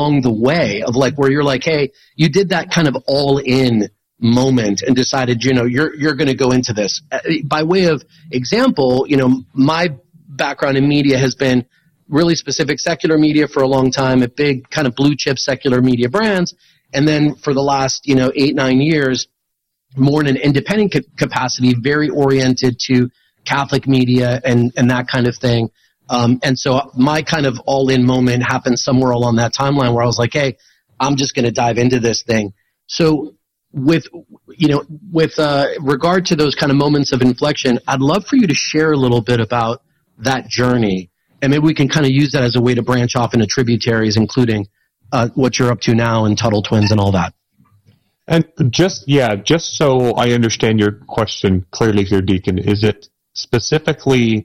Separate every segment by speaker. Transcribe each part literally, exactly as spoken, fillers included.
Speaker 1: along the way of like where you're like, hey, you did that kind of all in moment and decided, you know, you're you're going to go into this. By way of example, you know, my background in media has been really specific secular media for a long time at big kind of blue chip secular media brands, and then for the last, you know, eight nine years, more in an independent ca- capacity, very oriented to Catholic media and and that kind of thing. Um, and so my kind of all-in moment happened somewhere along that timeline where I was like, hey, I'm just going to dive into this thing. So with, you know, with uh, regard to those kind of moments of inflection, I'd love for you to share a little bit about that journey. And maybe we can kind of use that as a way to branch off into tributaries, including uh, what you're up to now and Tuttle Twins and all that.
Speaker 2: And just, yeah, just so I understand your question clearly here, Deacon, is it specifically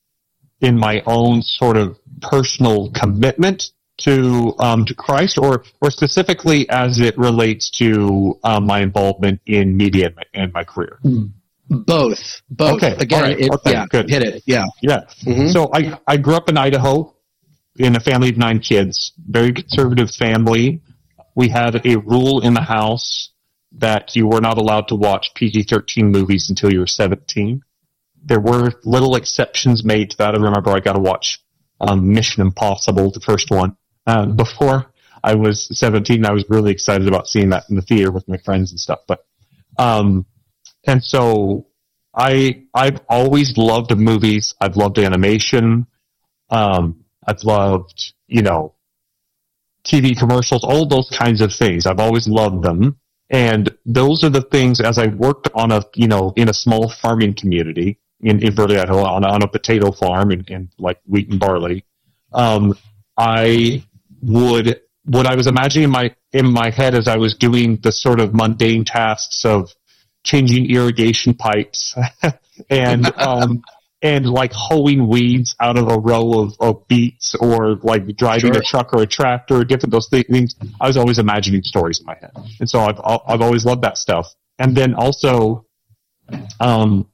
Speaker 2: in my own sort of personal commitment to um, to Christ, or or specifically as it relates to um, my involvement in media and my, and my career?
Speaker 1: Both. Both.
Speaker 2: Okay.
Speaker 1: Again,
Speaker 2: right.
Speaker 1: it,
Speaker 2: okay.
Speaker 1: yeah,
Speaker 2: Good.
Speaker 1: hit it. Yeah.
Speaker 2: Yeah.
Speaker 1: Mm-hmm.
Speaker 2: So I, I grew up in Idaho in a family of nine kids, very conservative family. We had a rule in the house that you were not allowed to watch P G thirteen movies until you were seventeen. There were little exceptions made to that. I remember I got to watch um, Mission Impossible, the first one. Uh, before I was seventeen, I was really excited about seeing that in the theater with my friends and stuff. But, um, and so I, I've always loved movies. I've loved animation. Um, I've loved, you know, T V commercials, all those kinds of things. I've always loved them. And those are the things, as I worked on a, you know, in a small farming community in, in Burley, Idaho, on, on a potato farm and, and like wheat and barley, um, I would, what I was imagining in my, in my head as I was doing the sort of mundane tasks of changing irrigation pipes and, um, and like hoeing weeds out of a row of, of beets, or like driving
Speaker 1: Sure.
Speaker 2: a truck or a tractor, or different those things. I was always imagining stories in my head. And so I've, I've always loved that stuff. And then also, um,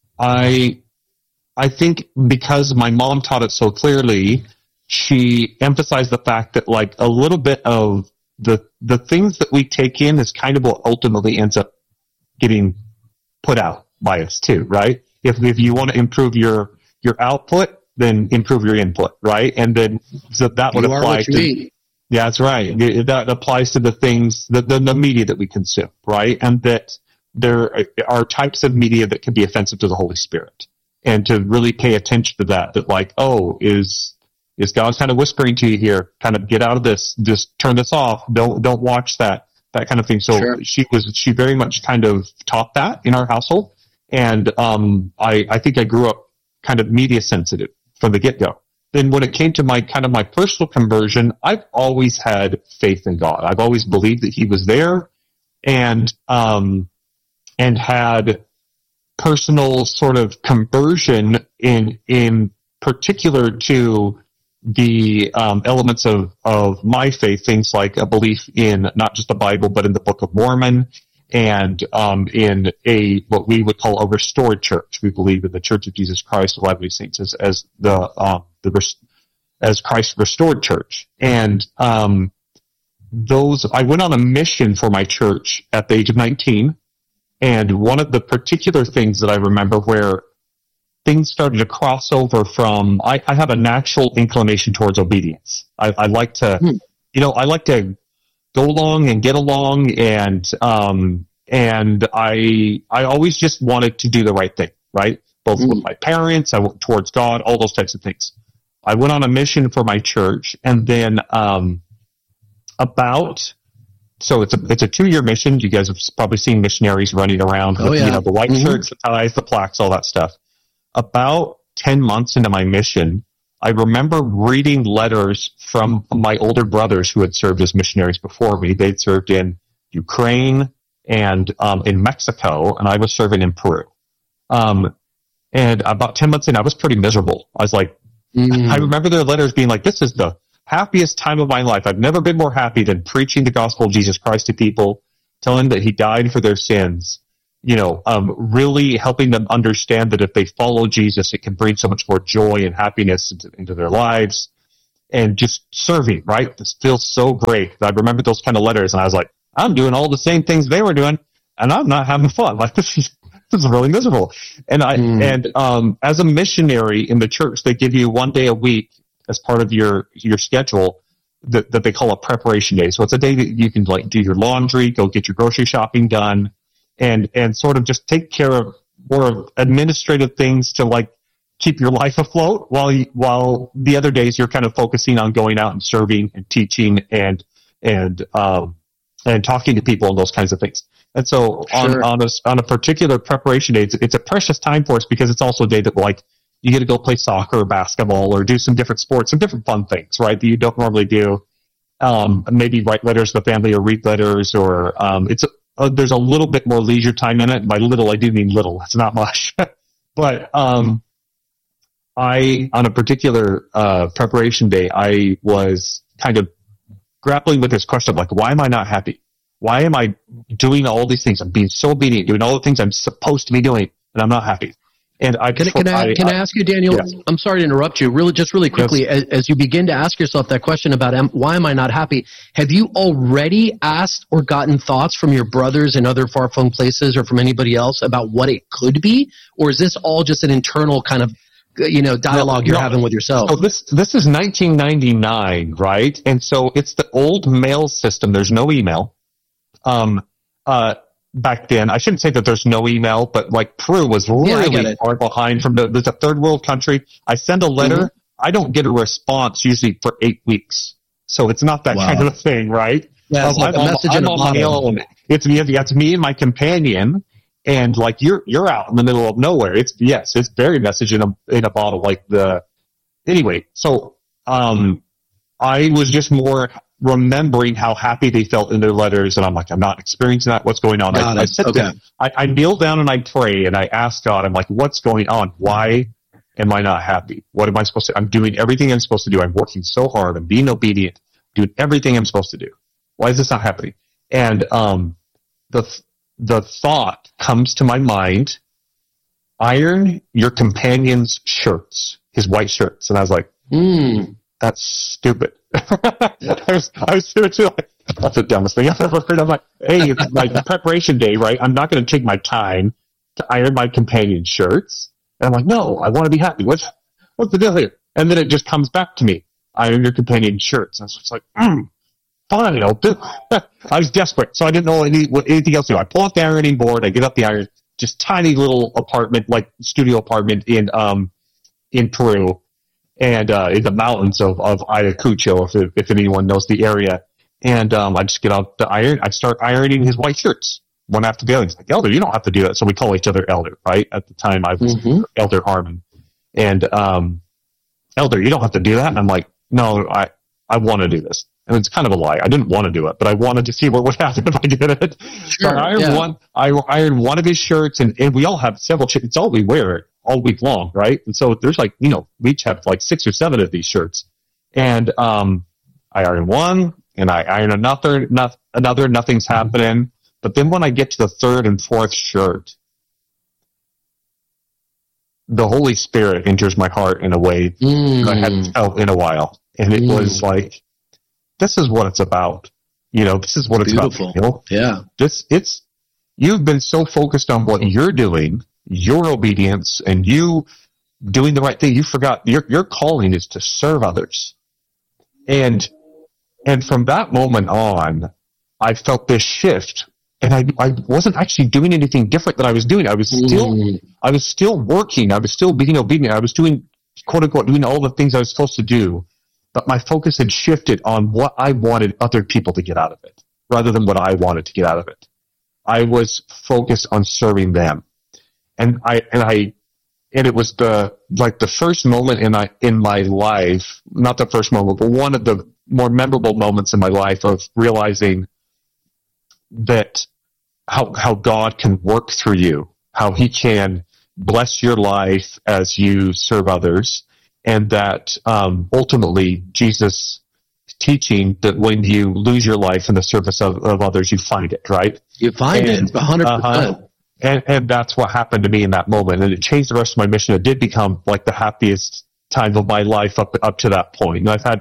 Speaker 2: I, I think because my mom taught it so clearly, she emphasized the fact that like a little bit of the, the things that we take in is kind of what ultimately ends up getting put out by us too, right? If, if you want to improve your, your output, then improve your input, right? And then, so that would
Speaker 1: You are
Speaker 2: apply
Speaker 1: what you
Speaker 2: to,
Speaker 1: eat.
Speaker 2: yeah, that's right. That applies to the things, the, the, the media that we consume, right? And that there are types of media that can be offensive to the Holy Spirit. And to really pay attention to that, that like, oh, is, is God kind of whispering to you here, kind of get out of this, just turn this off, don't, don't watch that, that kind of thing. So
Speaker 1: Sure.
Speaker 2: she was, she very much kind of taught that in our household. And, um, I, I think I grew up kind of media sensitive from the get-go. Then when it came to my kind of my personal conversion, I've always had faith in God. I've always believed that He was there, and, um, and had personal sort of conversion in, in particular to the um, elements of, of my faith, things like a belief in not just the Bible, but in the Book of Mormon, and um, in a what we would call a restored church. We believe in the Church of Jesus Christ of Latter-day Saints as, as the um, the as Christ's restored church. And um, those, I went on a mission for my church at the age of nineteen. And one of the particular things that I remember where things started to cross over from, I, I have a natural inclination towards obedience. I, I like to, hmm. you know, I like to go along and get along, and um, and I I always just wanted to do the right thing, right? Both hmm. with my parents, I went towards God, all those types of things. I went on a mission for my church, and then um, about. So it's a it's a two year mission. You guys have probably seen missionaries running around with oh, yeah. you know the white mm-hmm. shirts, the ties, the plaques, all that stuff. About ten months into my mission, I remember reading letters from my older brothers who had served as missionaries before me. They'd served in Ukraine and um, in Mexico, and I was serving in Peru. Um, and about ten months in, I was pretty miserable. I was like, mm. I remember their letters being like, "This is the happiest time of my life. I've never been more happy than preaching the gospel of Jesus Christ to people, telling them that He died for their sins, you know, um, really helping them understand that if they follow Jesus, it can bring so much more joy and happiness into, into their lives." and just serving, right? This feels so great. I remember those kind of letters, and I was like, I'm doing all the same things they were doing, and I'm not having fun. Like, this is, this is really miserable. And I, mm. and, um, as a missionary in the church, they give you one day a week as part of your, your schedule that, that they call a preparation day. So it's a day that you can, like, do your laundry, go get your grocery shopping done, and, and sort of just take care of more administrative things to, like, keep your life afloat, while you, while the other days you're kind of focusing on going out and serving and teaching and, and, um, and talking to people and those kinds of things. And so on, sure. on a, on a particular preparation day, it's, it's a precious time for us, because it's also a day that, like, you get to go play soccer or basketball or do some different sports, some different fun things, right, that you don't normally do. Um, maybe write letters to the family or read letters, or, um, it's, a, there's a little bit more leisure time in it. By little, I do mean little. It's not much. But, um, I, on a particular, uh, preparation day, I was kind of grappling with this question of, like, why am I not happy? Why am I doing all these things? I'm being so obedient, doing all the things I'm supposed to be doing, and I'm not happy. And I
Speaker 1: can, can I, I can I, I ask you, Daniel?
Speaker 2: Yes.
Speaker 1: I'm sorry to interrupt you. Really, just really quickly, yes. as, as you begin to ask yourself that question about am, why am I not happy? Have you already asked or gotten thoughts from your brothers in other far-flung places, or from anybody else, about what it could be, or is this all just an internal kind of, you know, dialogue no, you're no. having with yourself?
Speaker 2: So this this is nineteen ninety-nine, right? And so it's the old mail system. There's no email. Um, uh, back then, I shouldn't say that there's no email, but, like, Peru was really yeah, far behind from the, there's a third world country. I send a letter, mm-hmm. I don't get a response usually for eight weeks. So it's not that wow. kind of a thing, right?
Speaker 1: Yeah, it's um, like I'm, a message I'm in a on my own.
Speaker 2: It's me, it's me and my companion, and, like, you're, you're out in the middle of nowhere. It's, yes, it's very message in a, in a bottle, like the, anyway, so, um, I was just more remembering how happy they felt in their letters, and I'm like, I'm not experiencing that. What's going on? I, I sit okay. down, I, I kneel down and I pray, and I ask God, I'm like, what's going on? Why am I not happy? What am I supposed to? I'm doing everything I'm supposed to do. I'm working so hard. I'm being obedient, doing everything I'm supposed to do. Why is this not happening? And um, the the thought comes to my mind: iron your companion's shirts, his white shirts. And I was like,
Speaker 1: hmm,
Speaker 2: that's stupid. I was, I was seriously like, that's the dumbest thing I've ever heard. I'm like, hey, it's like preparation day, right? I'm not going to take my time to iron my companion's shirts. And I'm like, no, I want to be happy. What's, what's the deal here? And then it just comes back to me. Iron your companion's shirts. And I was like, mm, fine, I'll do it. I was desperate, so I didn't know any, what, anything else to do. I pull out the ironing board, I get up the iron, just tiny little apartment, like studio apartment in, um, in Peru. And, uh, in the mountains of, of Ayacucho, if, if anyone knows the area. And, um, I just get out the iron, I start ironing his white shirts, one after the other. He's like, Elder, you don't have to do that. So we call each other Elder, right? At the time I was mm-hmm. Elder Harmon. And, um, Elder, you don't have to do that. And I'm like, no, I, I want to do this. And it's kind of a lie. I didn't want to do it, but I wanted to see what would happen if I did it. Sure, so I ironed yeah. one, I ironed one of his shirts, and, and we all have several shirts. It's all we wear all week long, right? And so there's like, you know, we each have like six or seven of these shirts. And, um, I iron one, and I iron another, not, another, nothing's happening. But then when I get to the third and fourth shirt, the Holy Spirit enters my heart in a way
Speaker 1: mm.
Speaker 2: that I hadn't felt in a while. And it mm. was like, this is what it's about. You know, this is what it's
Speaker 1: Beautiful.
Speaker 2: about. You know?
Speaker 1: Yeah.
Speaker 2: This, it's, you've been so focused on what you're doing, your obedience, and you doing the right thing. You forgot your, your calling is to serve others. And, and from that moment on, I felt this shift, and I, I wasn't actually doing anything different than I was doing. I was still, mm. I was still working. I was still being obedient. I was doing, quote unquote, doing all the things I was supposed to do. But my focus had shifted on what I wanted other people to get out of it, rather than what I wanted to get out of it. I was focused on serving them. And I, and I, and it was the, like the first moment in I, in my life, not the first moment, but one of the more memorable moments in my life of realizing that how, how God can work through you, how he can bless your life as you serve others. And that, um, ultimately Jesus teaching that when you lose your life in the service of, of others, you find it, right?
Speaker 1: You find
Speaker 2: and,
Speaker 1: it, one hundred percent. Uh-huh.
Speaker 2: And, and that's what happened to me in that moment. And it changed the rest of my mission. It did become like the happiest time of my life up, up to that point. And I've had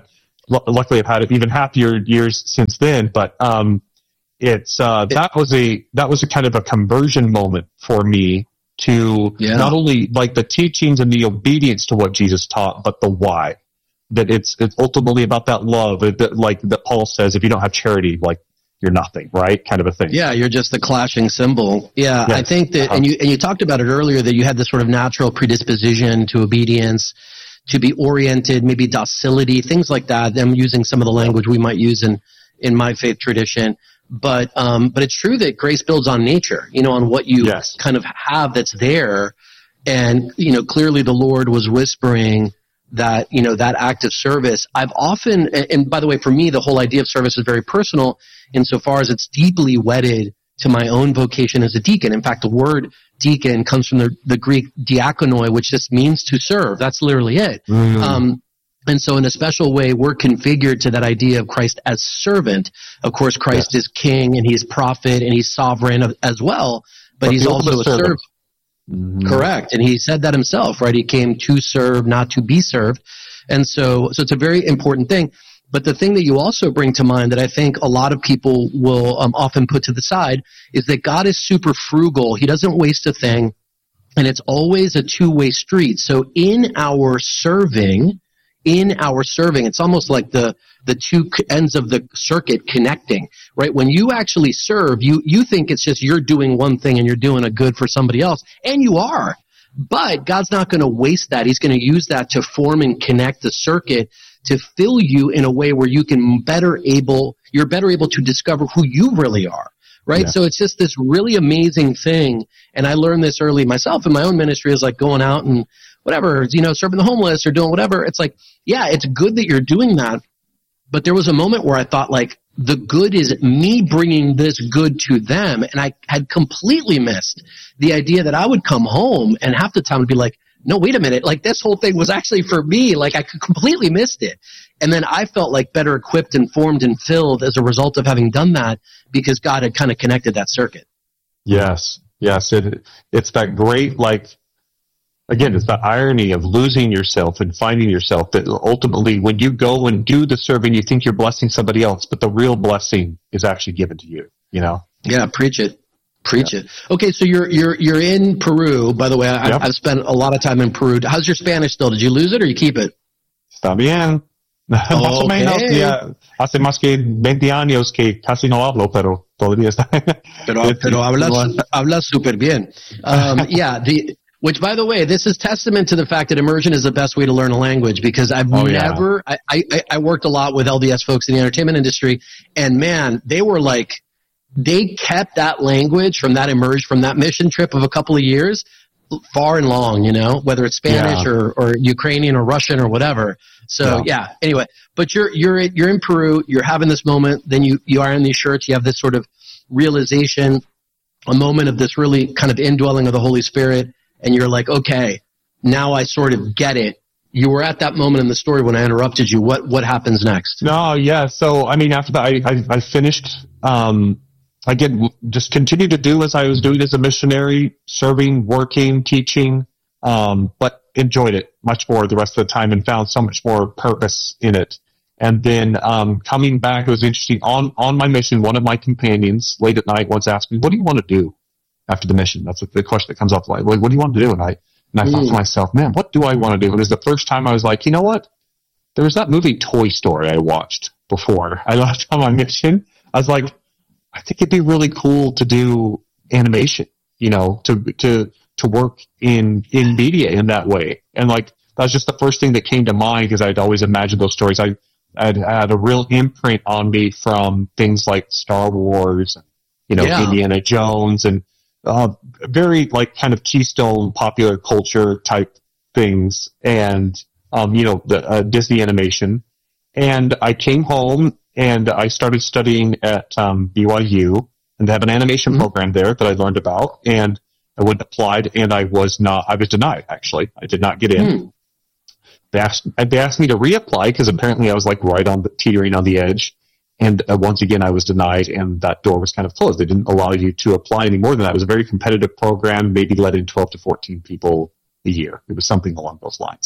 Speaker 2: l- luckily I've had even happier years since then, but, um, it's, uh, that was a, that was a kind of a conversion moment for me to yeah. not only like the teachings and the obedience to what Jesus taught, but the why. That it's, it's ultimately about that love, that, like that Paul says, if you don't have charity, like, you're nothing, right? Kind of a thing.
Speaker 1: Yeah, you're just the clashing symbol. Yeah, yes. I think that, uh-huh. and you and you talked about it earlier, that you had this sort of natural predisposition to obedience, to be oriented, maybe docility, things like that. I'm using some of the language we might use in, in my faith tradition. But um, but it's true that grace builds on nature, you know, on what you yes. kind of have that's there. And, you know, clearly the Lord was whispering that, you know, that act of service. I've often, and by the way, for me, the whole idea of service is very personal insofar as it's deeply wedded to my own vocation as a deacon. In fact, the word deacon comes from the, the Greek diakonoi, which just means to serve. That's literally it. Mm. Um, and so in a special way, we're configured to that idea of Christ as servant. Of course, Christ yes. is king and he's prophet and he's sovereign as well, but, but he's also a servant. servant. Mm-hmm. Correct. And he said that himself, right? He came to serve, not to be served. And so, so it's a very important thing. But the thing that you also bring to mind that I think a lot of people will um, often put to the side is that God is super frugal. He doesn't waste a thing. And it's always a two-way street. So in our serving, in our serving, it's almost like the, the two ends of the circuit connecting, right? When you actually serve, you, you think it's just you're doing one thing and you're doing a good for somebody else. And you are. But God's not going to waste that. He's going to use that to form and connect the circuit to fill you in a way where you can better able, you're better able to discover who you really are, right? Yeah. So it's just this really amazing thing. And I learned this early myself in my own ministry, is like going out and whatever, you know, serving the homeless or doing whatever. It's like, yeah, it's good that you're doing that. But there was a moment where I thought, like, the good is me bringing this good to them. And I had completely missed the idea that I would come home and half the time would be like, no, wait a minute, like this whole thing was actually for me. Like I completely missed it. And then I felt like better equipped and formed and filled as a result of having done that because God had kind of connected that circuit.
Speaker 2: Yes. Yes. It, it's that great, like, again, it's the irony of losing yourself and finding yourself that ultimately when you go and do the serving, you think you're blessing somebody else, but the real blessing is actually given to you, you know?
Speaker 1: Yeah. Preach it. Preach yeah. it. Okay, so you're you're you're in Peru. By the way, I, yep. I've spent a lot of time in Peru. How's your Spanish still? Did you lose it or you keep it?
Speaker 2: Está bien. Más o menos. Ya hace más que veinte años que casi no hablo, pero todavía está.
Speaker 1: Pero, pero hablas hablas súper bien. Um, yeah. The which, by the way, this is testament to the fact that immersion is the best way to learn a language because I've oh, never. Yeah. I, I I worked a lot with L D S folks in the entertainment industry, and man, they were like. They kept that language from that emerged from that mission trip of a couple of years far and long, you know, whether it's Spanish yeah. or, or Ukrainian or Russian or whatever. So yeah. yeah, anyway, but you're, you're, you're in Peru, you're having this moment, then you, you are in these shirts, you have this sort of realization, a moment of this really kind of indwelling of the Holy Spirit. And you're like, okay, now I sort of get it. You were at that moment in the story when I interrupted you. What, what happens next?
Speaker 2: No, yeah. So, I mean, after that, I, I, I finished, um, Again, just continue to do as I was doing as a missionary, serving, working, teaching, um, but enjoyed it much more the rest of the time and found so much more purpose in it. And then um, coming back, it was interesting. On on my mission, one of my companions late at night once asked me, "What do you want to do after the mission?" That's the question that comes up. Like, what do you want to do? And I and I mm. thought to myself, man, what do I want to do? It was the first time I was like, you know what? There was that movie Toy Story I watched before I left on my mission. I was like, I think it'd be really cool to do animation, you know, to to to work in in media in that way. And like that was just the first thing that came to mind because I'd always imagined those stories. I I'd had a real imprint on me from things like Star Wars, you know, yeah. Indiana Jones, and uh, very like kind of keystone popular culture type things, and um, you know, the uh, Disney animation. And I came home. And I started studying at um, B Y U, and they have an animation mm-hmm. program there that I learned about. And I went and applied, and I was not. I was denied. Actually, I did not get in. Mm. They asked. They asked me to reapply because apparently I was like right on the teetering on the edge. And uh, once again, I was denied, and that door was kind of closed. They didn't allow you to apply any more than that. It was a very competitive program, maybe let in twelve to fourteen people a year. It was something along those lines.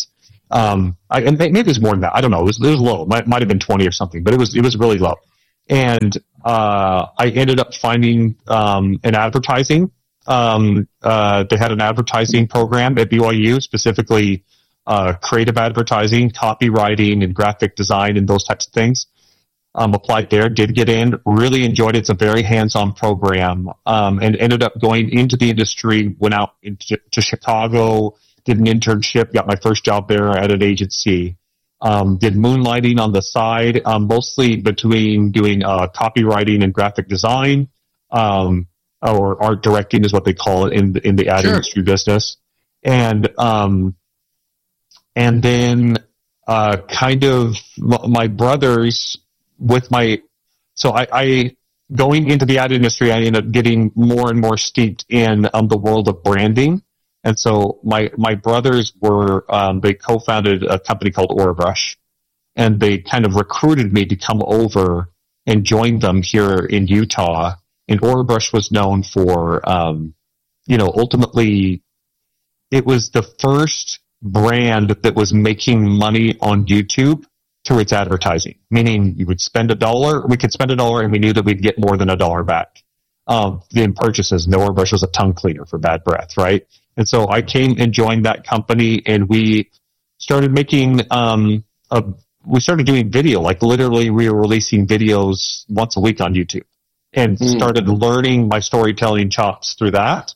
Speaker 2: Um, I, and maybe it was more than that. I don't know. It was, it was low. It might, might have been twenty or something, but it was, it was really low. And, uh, I ended up finding, um, an advertising, um, uh, they had an advertising program at B Y U, specifically, uh, creative advertising, copywriting and graphic design and those types of things. Um, applied there, did get in, really enjoyed it. It's a very hands-on program, um, and ended up going into the industry, went out into to Chicago, did an internship, got my first job there at an agency, um, did moonlighting on the side, um, mostly between doing, uh, copywriting and graphic design, um, or art directing is what they call it in the, in the ad
Speaker 1: Sure.
Speaker 2: industry business. And, um, and then, uh, kind of my brothers, with my, so I, I, going into the ad industry, I ended up getting more and more steeped in um, the world of branding. And so my, my brothers were, um, they co-founded a company called Orabrush, and they kind of recruited me to come over and join them here in Utah. And Orabrush was known for, um, you know, ultimately it was the first brand that was making money on YouTube through its advertising, meaning you would spend a dollar, we could spend a dollar and we knew that we'd get more than a dollar back um, in purchases. And Orabrush was a tongue cleaner for bad breath, right? And so I came and joined that company, and we started making, um, a, we started doing video, like literally we were releasing videos once a week on YouTube, and mm. started learning my storytelling chops through that.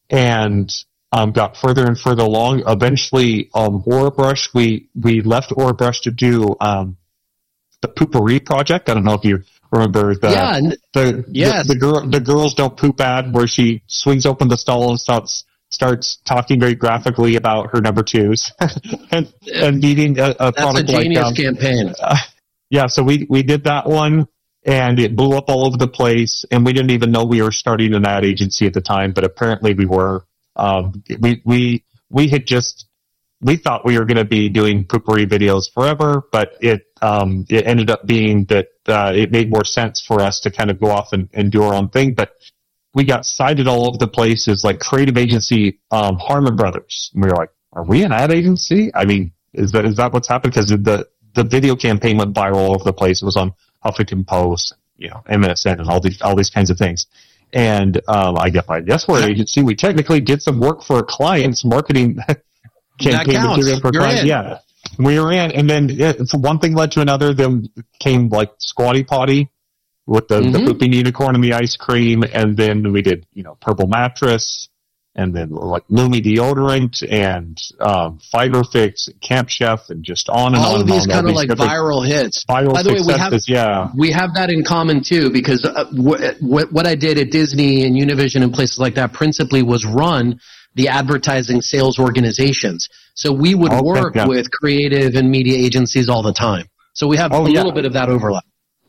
Speaker 2: And Um, got further and further along. Eventually, um, Orabrush, we, we left Orabrush to do, um, the Poopery project. I don't know if you remember the,
Speaker 1: yeah,
Speaker 2: the,
Speaker 1: yes.
Speaker 2: the, the girl, the Girls Don't Poop ad, where she swings open the stall and starts, starts talking very graphically about her number twos and, and needing a, a
Speaker 1: That's
Speaker 2: product
Speaker 1: a genius
Speaker 2: like, um,
Speaker 1: campaign.
Speaker 2: Uh, yeah. So we, we did that one, and it blew up all over the place, and we didn't even know we were starting an ad agency at the time, but apparently we were. Um, we, we, we had just, we thought we were going to be doing Poopery videos forever, but it, um, it ended up being that, uh, it made more sense for us to kind of go off and, and do our own thing. But we got cited all over the place as like creative agency, um, Harmon Brothers. And we were like, are we an ad agency? I mean, is that, is that what's happened? Because the, the video campaign went viral all over the place. It was on Huffington Post, you know, M S N and all these, all these kinds of things. And um, I guess I guess we're an agency. We technically did some work for a client's marketing campaign material for a client. Yeah, we were in, and then yeah, one thing led to another. Then came like Squatty Potty with the, mm-hmm. the pooping unicorn and the ice cream, and then we did you know Purple Mattress, and then like Lumi deodorant and um, Fiber Fix, Camp Chef, and just on and
Speaker 1: all
Speaker 2: on.
Speaker 1: Of these
Speaker 2: and on.
Speaker 1: kind of like viral hits.
Speaker 2: Viral
Speaker 1: By the way, we have
Speaker 2: yeah.
Speaker 1: we have that in common too, because uh, w- w- what I did at Disney and Univision and places like that principally was run the advertising sales organizations. So we would
Speaker 2: okay,
Speaker 1: work
Speaker 2: yeah.
Speaker 1: with creative and media agencies all the time. So we have
Speaker 2: oh,
Speaker 1: a
Speaker 2: yeah.
Speaker 1: little bit of that overlap.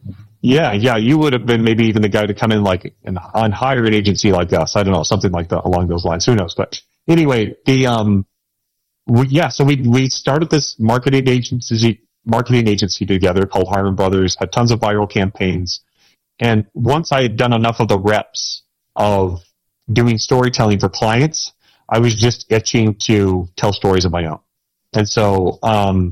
Speaker 2: Yeah, yeah, you would have been maybe even the guy to come in like and, and hire an agency like us. I don't know, something like that along those lines. Who knows? But anyway, the um, we, yeah, so we we started this marketing agency marketing agency together called Harmon Brothers. Had tons of viral campaigns, and once I had done enough of the reps of doing storytelling for clients, I was just itching to tell stories of my own, and so um.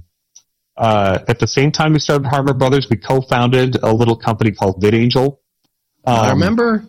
Speaker 2: Uh, at the same time we started Harmon Brothers, we co-founded a little company called VidAngel. Um,
Speaker 1: I remember.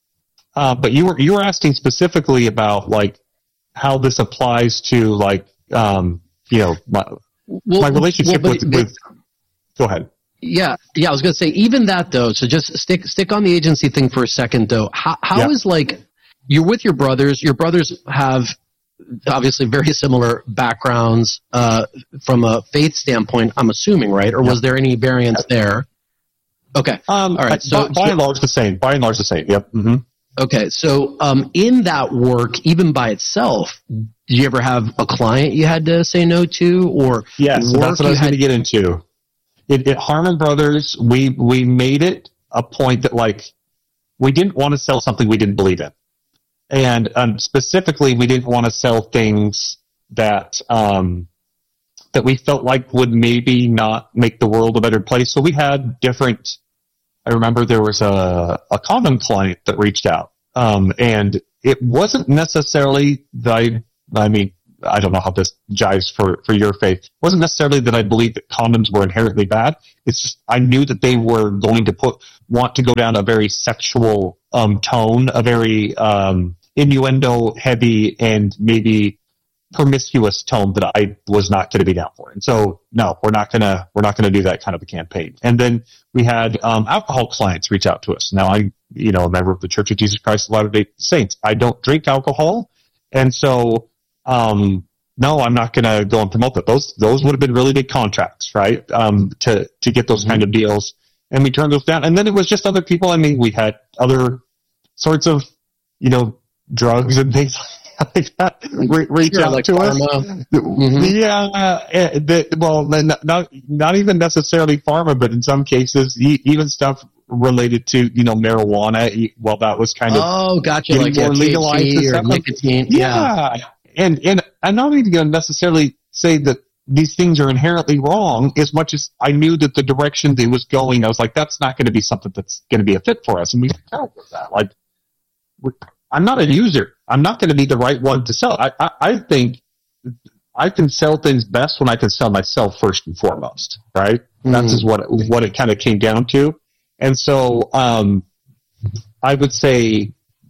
Speaker 2: Uh, but you were, you were asking specifically about like how this applies to like, um, you know, my,
Speaker 1: well,
Speaker 2: my relationship
Speaker 1: well, but,
Speaker 2: with,
Speaker 1: but,
Speaker 2: with, go ahead.
Speaker 1: Yeah. Yeah. I was going to say even that though. So just stick, stick on the agency thing for a second though. How, how yeah. is like, you're with your brothers, your brothers have obviously very similar backgrounds uh, from a faith standpoint, I'm assuming, right? Or was yep. there any variance there? Okay.
Speaker 2: Um, All right. So, by, by so, and large, the same. By and large, the same. Yep. Mm-hmm.
Speaker 1: Okay. So um, in that work, even by itself, did you ever have a client you had to say no to? Or
Speaker 2: yes, so that's what I was going to get into. It, at Harmon Brothers, we, we made it a point that, like, we didn't want to sell something we didn't believe in. And um, specifically, we didn't want to sell things that um, that we felt like would maybe not make the world a better place. So we had different. I remember there was a a common client that reached out, um, and it wasn't necessarily the. I mean, I don't know how this jives for, for your faith. It wasn't necessarily that I believed that condoms were inherently bad. It's just I knew that they were going to put want to go down a very sexual um, tone, a very um, innuendo heavy and maybe promiscuous tone that I was not going to be down for. And so, no, we're not gonna we're not gonna do that kind of a campaign. And then we had um, alcohol clients reach out to us. Now, I, you know, a member of the Church of Jesus Christ of Latter-day Saints. I don't drink alcohol, and so. Um, no, I'm not going to go and promote that. Those, those would have been really big contracts, right? Um, to, to get those mm-hmm. kind of deals. And we turned those down. And then it was just other people. I mean, we had other sorts of, you know, drugs and things like that re- reach
Speaker 1: sure,
Speaker 2: out
Speaker 1: like
Speaker 2: to
Speaker 1: pharma.
Speaker 2: us.
Speaker 1: Mm-hmm.
Speaker 2: Yeah. Uh, the, well, not, not, not even necessarily pharma, but in some cases, e- even stuff related to, you know, marijuana. Well, that was kind of.
Speaker 1: Oh, gotcha. Like
Speaker 2: more legalized
Speaker 1: or nicotine.
Speaker 2: Yeah. yeah. And, and I'm not even going to necessarily say that these things are inherently wrong as much as I knew that the direction they was going, I was like, that's not going to be something that's going to be a fit for us. And we felt with that. Like, I'm not a user. I'm not going to be the right one to sell. I, I, I think I can sell things best when I can sell myself first and foremost, right? Mm. That's just what, what it kind of came down to. And so, um, I would say,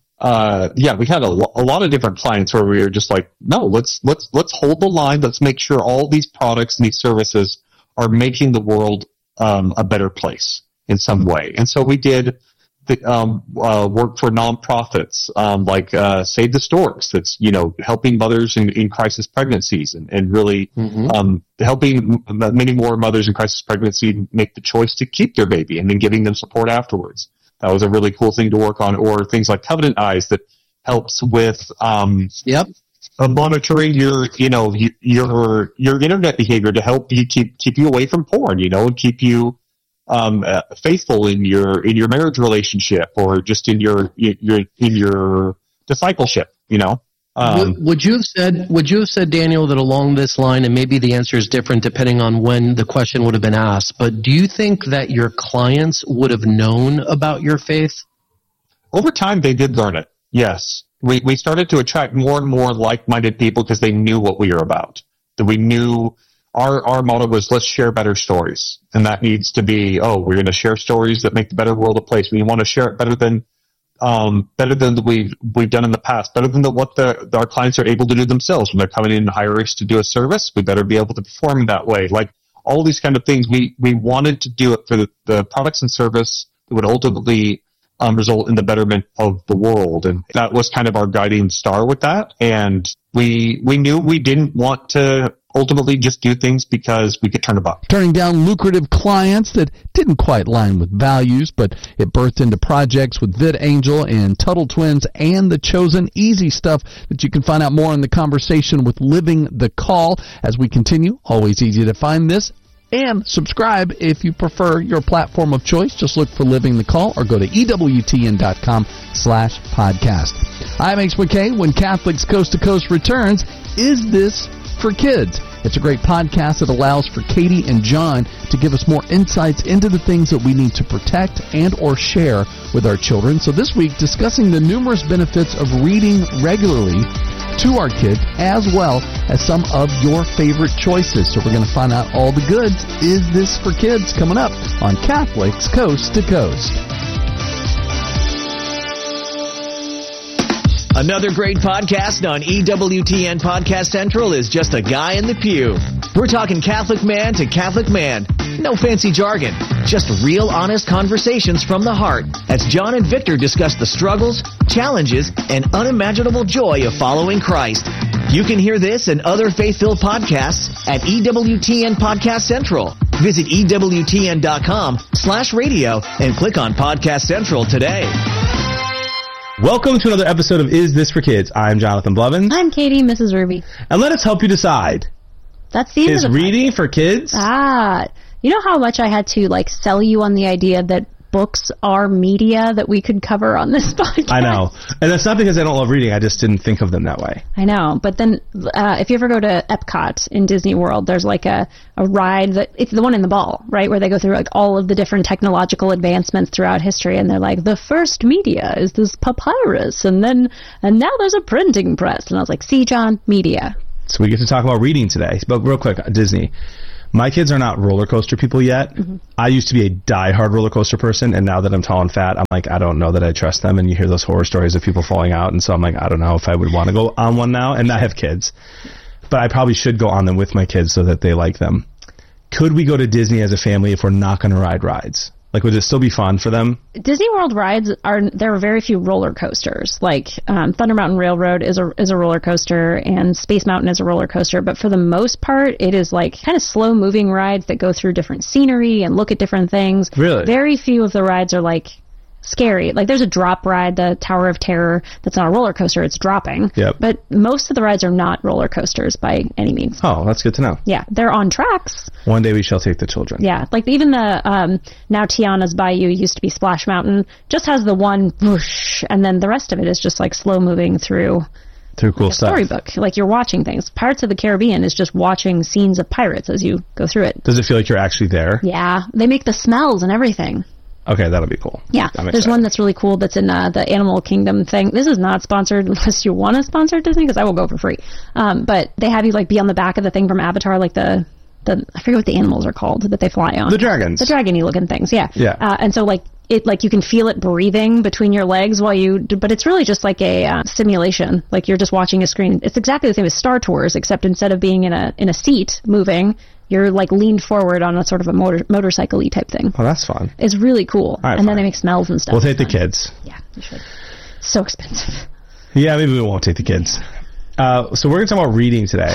Speaker 2: Uh, yeah, we had a, lo- a lot of different clients where we were just like, no, let's, let's, let's hold the line. Let's make sure all these products and these services are making the world, um, a better place in some way. And so we did the, um, uh, work for nonprofits, um, like, uh, Save the Storks. That's, you know, helping mothers in, in crisis pregnancies and, and really, mm-hmm. um, helping many more mothers in crisis pregnancy make the choice to keep their baby and then giving them support afterwards. That was a really cool thing to work on, or things like Covenant Eyes that helps with um,
Speaker 1: yep.
Speaker 2: uh, monitoring your, you know, your your internet behavior to help you keep keep you away from porn, you know, and keep you um, uh, faithful in your in your marriage relationship or just in your your in your discipleship, you know. Um,
Speaker 1: would, would you have said, would you have said, Daniel, that along this line, and maybe the answer is different depending on when the question would have been asked, but do you think that your clients would have known about your faith?
Speaker 2: Over time, they did learn it. Yes. We, we started to attract more and more like-minded people because they knew what we were about. That we knew our, our motto was, let's share better stories. And that needs to be, oh, we're going to share stories that make the better world a place. We want to share it better than Um, better than we've we've done in the past, better than the, what the, our clients are able to do themselves when they're coming in and hire us to do a service. We better be able to perform in that way. Like all these kind of things, we we wanted to do it for the, the products and service that would ultimately um, result in the betterment of the world, and that was kind of our guiding star with that. And we we knew we didn't want to ultimately just do things because we could turn a buck.
Speaker 3: Turning down lucrative clients that didn't quite line with values, but it birthed into projects with VidAngel and Tuttle Twins and The Chosen. Easy stuff that you can find out more in the conversation with Living the Call. As we continue, always easy to find this and subscribe if you prefer your platform of choice. Just look for Living the Call or go to E W T N dot com slash podcast. I'm H McKay. When Catholics Coast to Coast returns, is this for kids? It's a great podcast that allows for Katie and John to give us more insights into the things that we need to protect and or share with our children. So this week, discussing the numerous benefits of reading regularly to our kids, as well as some of your favorite choices. So we're going to find out all the goods. Is this for kids? Coming up on Catholics Coast to Coast.
Speaker 4: Another great podcast on E W T N Podcast Central is Just a Guy in the Pew. We're talking Catholic man to Catholic man. No fancy jargon, just real honest conversations from the heart as John and Victor discuss the struggles, challenges, and unimaginable joy of following Christ. You can hear this and other faith-filled podcasts at E W T N Podcast Central. Visit E W T N dot com slash radio and click on Podcast Central today.
Speaker 5: Welcome to another episode of Is This for Kids? I'm Jonathan Blevins.
Speaker 6: I'm Katie, Missus Ruby.
Speaker 5: And let us help you decide.
Speaker 6: That's the end
Speaker 5: Is
Speaker 6: of the
Speaker 5: reading
Speaker 6: podcast.
Speaker 5: for kids?
Speaker 6: Ah, you know how much I had to like sell you on the idea that books are media that we could cover on this podcast?
Speaker 5: I know. And that's not because I don't love reading. I just didn't think of them that way.
Speaker 6: I know. But then uh, if you ever go to Epcot in Disney World, there's like a, a ride that it's the one in the ball, right, where they go through like all of the different technological advancements throughout history, and they're like, the first media is this papyrus, and then and now there's a printing press. And I was like, see, John, media.
Speaker 5: So we get to talk about reading today. But real quick, Disney. My kids are not roller coaster people yet. Mm-hmm. I used to be a diehard roller coaster person, and now that I'm tall and fat, I'm like, I don't know that I trust them. And you hear those horror stories of people falling out, and so I'm like, I don't know if I would want to go on one now. And I have kids, but I probably should go on them with my kids so that they like them. Could we go to Disney as a family if we're not going to ride rides? Like, would it still be fun for them?
Speaker 6: Disney World rides are, there are very few roller coasters. Like, um, Thunder Mountain Railroad is a, is a roller coaster, and Space Mountain is a roller coaster. But for the most part, it is like kind of slow moving rides that go through different scenery and look at different things.
Speaker 5: Really?
Speaker 6: Very few of the rides are like scary. Like, there's a drop ride, the Tower of Terror, that's not a roller coaster, it's dropping.
Speaker 5: Yep.
Speaker 6: But most of the rides are not roller coasters by any means.
Speaker 5: Oh, that's good to know.
Speaker 6: Yeah, they're on tracks.
Speaker 5: One day we shall take the children.
Speaker 6: Yeah, like even the, um, now Tiana's Bayou used to be Splash Mountain, just has the one whoosh, and then the rest of it is just like slow moving through
Speaker 5: Through cool
Speaker 6: like a
Speaker 5: stuff.
Speaker 6: storybook. Like, you're watching things. Pirates of the Caribbean is just watching scenes of pirates as you go through it.
Speaker 5: Does it feel like you're actually there?
Speaker 6: Yeah, they make the smells and everything.
Speaker 5: Okay, that'll be cool.
Speaker 6: Yeah,
Speaker 5: I'm
Speaker 6: there's
Speaker 5: excited.
Speaker 6: one that's really cool that's in uh, the Animal Kingdom thing. This is not sponsored unless you want to sponsor Disney, because I will go for free. Um, but they have you like be on the back of the thing from Avatar, like the, the I forget what the animals are called that they fly on.
Speaker 5: The dragons.
Speaker 6: The dragony looking things, yeah.
Speaker 5: Yeah.
Speaker 6: Uh, and so like it like you can feel it breathing between your legs while you do, but it's really just like a uh, simulation. Like, you're just watching a screen. It's exactly the same as Star Tours, except instead of being in a in a seat moving, you're like leaned forward on a sort of a motor motorcycle-y type thing.
Speaker 5: Oh, that's fun.
Speaker 6: It's really cool.
Speaker 5: Right,
Speaker 6: and
Speaker 5: fine.
Speaker 6: then they make smells and stuff.
Speaker 5: We'll take the
Speaker 6: It's fun.
Speaker 5: kids.
Speaker 6: Yeah, you should. So expensive.
Speaker 5: Yeah, maybe we won't take the kids. Uh, so we're going to talk about reading today.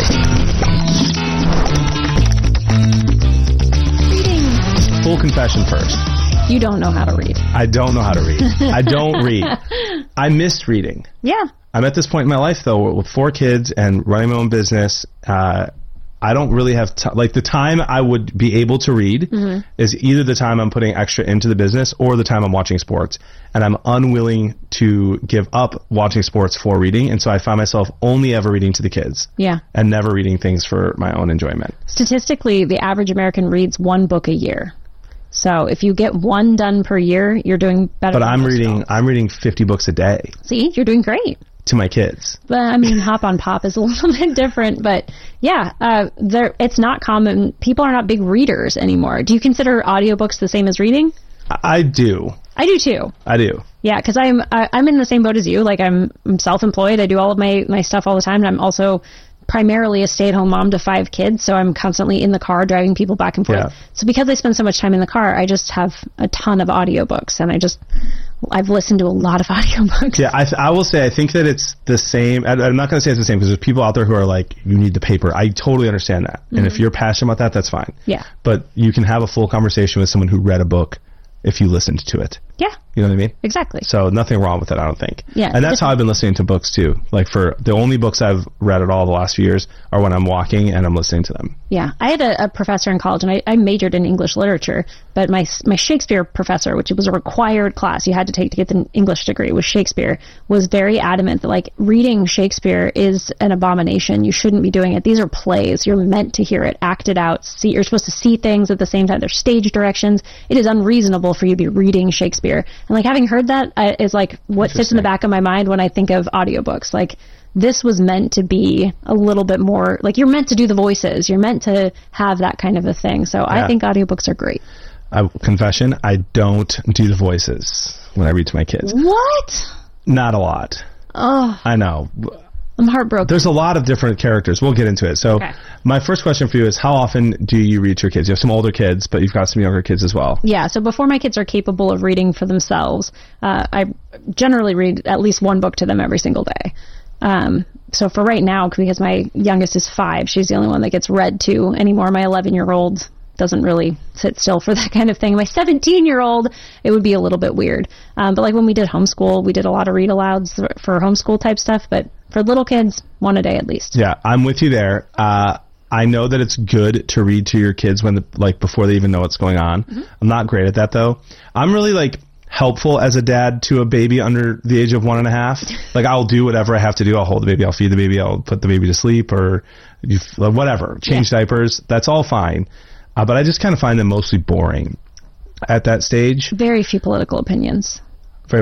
Speaker 6: Reading.
Speaker 5: Full confession first.
Speaker 6: You don't know how to read.
Speaker 5: I don't know how to read. I don't read. I missed reading.
Speaker 6: Yeah.
Speaker 5: I'm at this point in my life, though, with four kids and running my own business. Uh, I don't really have time. Like, the time I would be able to read mm-hmm. is either the time I'm putting extra into the business or the time I'm watching sports. And I'm unwilling to give up watching sports for reading. And so I find myself only ever reading to the kids.
Speaker 6: Yeah.
Speaker 5: And never reading things for my own enjoyment.
Speaker 6: Statistically, the average American reads one book a year. So if you get one done per year, you're doing better.
Speaker 5: But
Speaker 6: than
Speaker 5: I'm
Speaker 6: most
Speaker 5: reading,
Speaker 6: adults.
Speaker 5: I'm reading fifty books a day.
Speaker 6: See, you're doing great.
Speaker 5: To my kids.
Speaker 6: But I mean, Hop on Pop is a little bit different, but yeah, uh, there, it's not common. People are not big readers anymore. Do you consider audiobooks the same as reading?
Speaker 5: I, I do.
Speaker 6: I do too.
Speaker 5: I do.
Speaker 6: Yeah, because I'm I, I'm in the same boat as you. Like, I'm, I'm self-employed. I do all of my, my stuff all the time, and I'm also primarily a stay-at-home mom to five kids, so I'm constantly in the car driving people back and forth.
Speaker 5: Yeah.
Speaker 6: So because I spend so much time in the car, I just have a ton of audiobooks, and I just I've listened to a lot of audiobooks.
Speaker 5: Yeah, I, th- I will say I think that it's the same. I, I'm not going to say it's the same because there's people out there who are like, you need the paper. I totally understand that. Mm-hmm. And if you're passionate about that, that's fine.
Speaker 6: Yeah.
Speaker 5: But you can have a full conversation with someone who read a book if you listened to it.
Speaker 6: Yeah.
Speaker 5: You know what I mean?
Speaker 6: Exactly.
Speaker 5: So nothing wrong with it, I don't think.
Speaker 6: Yeah.
Speaker 5: And that's how I've been listening to books too. Like, for the only books I've read at all the last few years are when I'm walking and I'm listening to them.
Speaker 6: Yeah. I had a, a professor in college, and I, I majored in English literature, but my my Shakespeare professor, which was a required class you had to take to get the English degree, was Shakespeare, was very adamant that, like, reading Shakespeare is an abomination. You shouldn't be doing it. These are plays. You're meant to hear it acted out. See, you're supposed to see things at the same time. There's stage directions. It is unreasonable for you to be reading Shakespeare. And, like, having heard that uh, is, like, what sits in the back of my mind when I think of audiobooks. Like, this was meant to be a little bit more, like, you're meant to do the voices. You're meant to have that kind of a thing. So yeah. I think audiobooks are great.
Speaker 5: I, confession, I don't do the voices when I read to my kids.
Speaker 6: What?
Speaker 5: Not a lot.
Speaker 6: Oh.
Speaker 5: I know.
Speaker 6: I'm heartbroken.
Speaker 5: There's a lot of different characters. We'll get into it. So
Speaker 6: okay.
Speaker 5: My first question for you is, how often do you read to your kids? You have some older kids, but you've got some younger kids as well.
Speaker 6: Yeah, so before my kids are capable of reading for themselves, uh, I generally read at least one book to them every single day. Um, so for right now, because my youngest is five, she's the only one that gets read to anymore. My eleven-year-old doesn't really sit still for that kind of thing. My seventeen-year-old, it would be a little bit weird. Um, but like when we did homeschool, we did a lot of read-alouds for homeschool type stuff, but for little kids, one a day at least.
Speaker 5: Yeah, I'm with you there. Uh, I know that it's good to read to your kids when, the, like, before they even know what's going on. Mm-hmm. I'm not great at that, though. I'm really, like, helpful as a dad to a baby under the age of one and a half. Like, I'll do whatever I have to do. I'll hold the baby, I'll feed the baby, I'll put the baby to sleep, or you, whatever. Change yeah. diapers. That's all fine. Uh, but I just kind of find them mostly boring at that stage.
Speaker 6: Very few political opinions.
Speaker 5: Very what?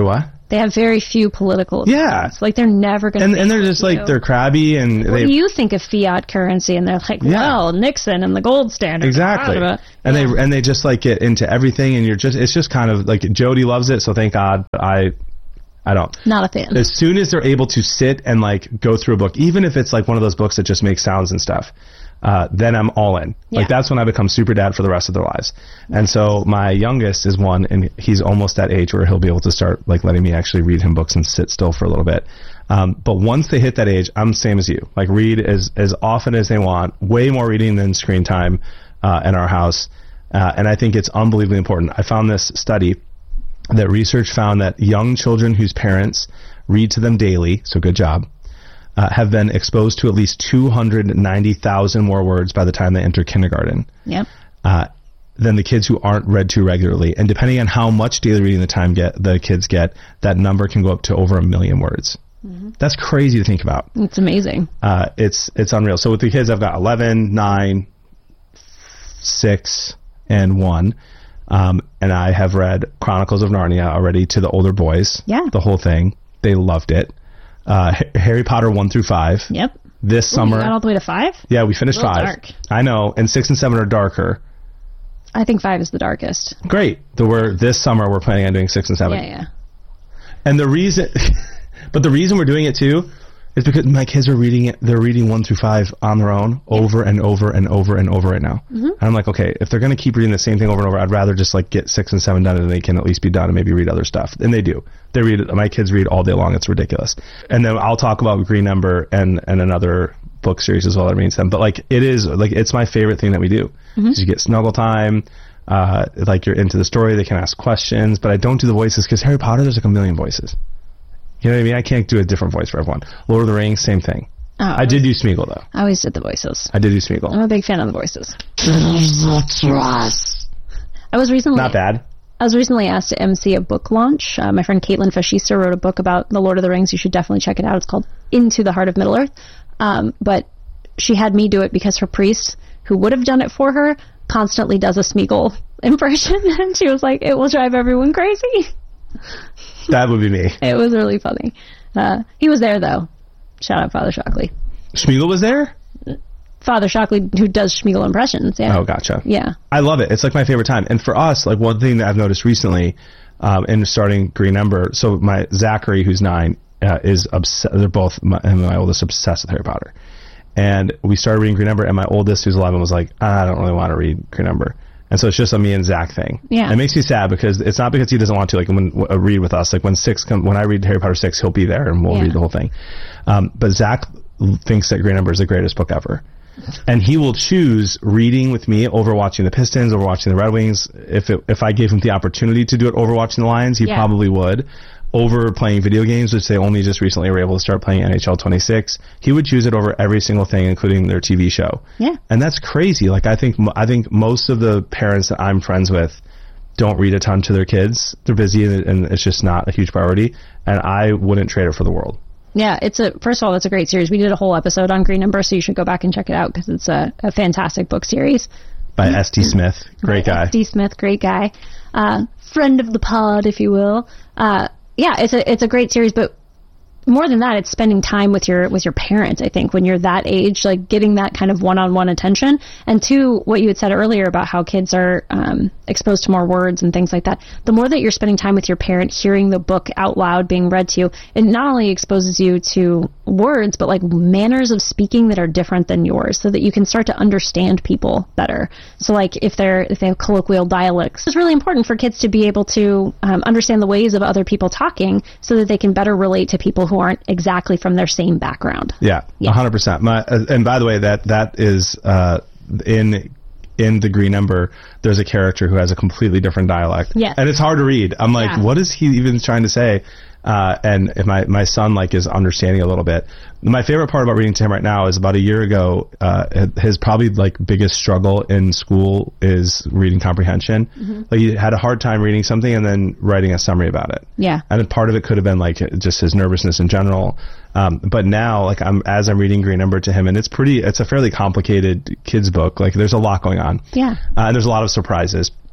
Speaker 6: They have very few political
Speaker 5: Yeah.
Speaker 6: opinions. Like, they're never going to...
Speaker 5: And, and they're just like, they're crabby and
Speaker 6: What
Speaker 5: they...
Speaker 6: do you think of fiat currency? And they're like,
Speaker 5: Yeah.
Speaker 6: well, Nixon and the gold standard.
Speaker 5: Exactly.
Speaker 6: Blah, blah, blah.
Speaker 5: And
Speaker 6: Yeah.
Speaker 5: they and they just like get into everything, and you're just it's just kind of like Jody loves it, so thank God. But I I don't.
Speaker 6: Not a fan.
Speaker 5: As soon as they're able to sit and like go through a book, even if it's like one of those books that just makes sounds and stuff, uh, then I'm all in.
Speaker 6: Yeah.
Speaker 5: Like that's when I become super dad for the rest of their lives. And so my youngest is one, and he's almost that age where he'll be able to start like letting me actually read him books and sit still for a little bit. Um, but once they hit that age, I'm the same as you. Like read as as often as they want. Way more reading than screen time uh, in our house. Uh, and I think it's unbelievably important. I found this study that research found that young children whose parents read to them daily, so good job, uh, have been exposed to at least two hundred ninety thousand more words by the time they enter kindergarten
Speaker 6: Yep.
Speaker 5: uh, than the kids who aren't read to regularly. And depending on how much daily reading the time get the kids get, that number can go up to over a million words. Mm-hmm. That's crazy to think about.
Speaker 6: It's amazing.
Speaker 5: Uh, it's it's unreal. So with the kids, I've got eleven, nine, six, and one. Um, and I have read Chronicles of Narnia already to the older boys.
Speaker 6: Yeah.
Speaker 5: The whole thing. They loved it. Uh, H- Harry Potter one through five.
Speaker 6: Yep.
Speaker 5: This
Speaker 6: Ooh,
Speaker 5: summer.
Speaker 6: you got all the way to five?
Speaker 5: Yeah, we finished
Speaker 6: A little
Speaker 5: five.
Speaker 6: dark.
Speaker 5: I know. And six and seven are darker.
Speaker 6: I think five is the darkest.
Speaker 5: Great. The, we're, this summer we're planning on doing six and seven.
Speaker 6: Yeah, yeah.
Speaker 5: And the reason, but the reason we're doing it too is because my kids are reading it. They're reading one through five on their own over and over and over and over right now. Mm-hmm. And I'm like, okay, if they're going to keep reading the same thing over and over, I'd rather just like get six and seven done and they can at least be done and maybe read other stuff. And they do. They read, my kids read all day long. It's ridiculous. And then I'll talk about Green Ember and, and another book series as well that reads them. But like, it is like, it's my favorite thing that we do. Mm-hmm. You get snuggle time. Uh, like you're into the story. They can ask questions, but I don't do the voices because Harry Potter, there's like a million voices. You know what I mean? I can't do a different voice for everyone. Lord of the Rings, same thing.
Speaker 6: Oh,
Speaker 5: I did do Smeagol, though.
Speaker 6: I always did the voices.
Speaker 5: I did do Smeagol.
Speaker 6: I'm a big fan of the voices. I was recently...
Speaker 5: Not bad.
Speaker 6: I was recently asked to emcee a book launch. Uh, my friend Caitlin Fascista wrote a book about the Lord of the Rings. You should definitely check it out. It's called Into the Heart of Middle-earth. Um, but she had me do it because her priest, who would have done it for her, constantly does a Smeagol impression. And she was like, it will drive everyone crazy.
Speaker 5: That would be me.
Speaker 6: It was really funny. Uh, he was there, though. Shout out Father Shockley.
Speaker 5: Smeagol was there?
Speaker 6: Father Shockley, who does Smeagol impressions, yeah.
Speaker 5: Oh, gotcha.
Speaker 6: Yeah.
Speaker 5: I love it. It's like my favorite time. And for us, like one thing that I've noticed recently um, in starting Green Ember, so my Zachary, who's nine, uh, is obsessed. They're both, my, him and my oldest, obsessed with Harry Potter. And we started reading Green Ember, and my oldest, who's eleven, was like, I don't really want to read Green Ember. And so it's just a me and Zach thing.
Speaker 6: Yeah.
Speaker 5: And it makes me sad because it's not because he doesn't want to, like, when, uh, read with us. Like, when six come, when I read Harry Potter six, he'll be there and we'll
Speaker 6: Yeah.
Speaker 5: read the whole thing. Um, but Zach thinks that Green Ember is the greatest book ever. And he will choose reading with me over watching the Pistons, over watching the Red Wings. If it, if I gave him the opportunity to do it over watching the Lions, he
Speaker 6: Yeah.
Speaker 5: probably would. Over playing video games, which they only just recently were able to start playing N H L twenty-six, he would choose it over every single thing, including their T V show.
Speaker 6: Yeah.
Speaker 5: And that's crazy. Like, I think, I think most of the parents that I'm friends with don't read a ton to their kids. They're busy and, and it's just not a huge priority. And I wouldn't trade it for the world.
Speaker 6: Yeah, it's a, first of all, it's a great series. We did a whole episode on Green Ember, so you should go back and check it out because it's a, a fantastic book series.
Speaker 5: By S T Smith. Great guy.
Speaker 6: S T Smith, great guy. Uh, friend of the pod, if you will. Uh, yeah, it's a, it's a great series, but more than that, it's spending time with your with your parent, I think, when you're that age, like getting that kind of one-on-one attention. And two, what you had said earlier about how kids are um, exposed to more words and things like that. The more that you're spending time with your parent, hearing the book out loud being read to you, it not only exposes you to words, but like manners of speaking that are different than yours, so that you can start to understand people better. So like if they're if they have colloquial dialects, it's really important for kids to be able to um, understand the ways of other people talking, so that they can better relate to people who aren't exactly from their same background.
Speaker 5: Yeah,
Speaker 6: Yeah.
Speaker 5: one hundred percent. My, uh, and by the way, that that is uh, in in the Green Ember, there's a character who has a completely different dialect.
Speaker 6: Yes.
Speaker 5: And it's hard to read. I'm like,
Speaker 6: Yeah.
Speaker 5: what is he even trying to say? Uh, and if my, my son like is understanding a little bit. My favorite part about reading to him right now is about a year ago, uh, his probably like biggest struggle in school is reading comprehension. Mm-hmm. Like he had a hard time reading something and then writing a summary about it.
Speaker 6: Yeah.
Speaker 5: And then part of it could have been like just his nervousness in general. Um, but now, like I'm, as I'm reading Green Ember to him, and it's pretty, it's a fairly complicated kids book. Like there's a lot going on.
Speaker 6: Yeah.
Speaker 5: Uh, and there's a lot of surprises.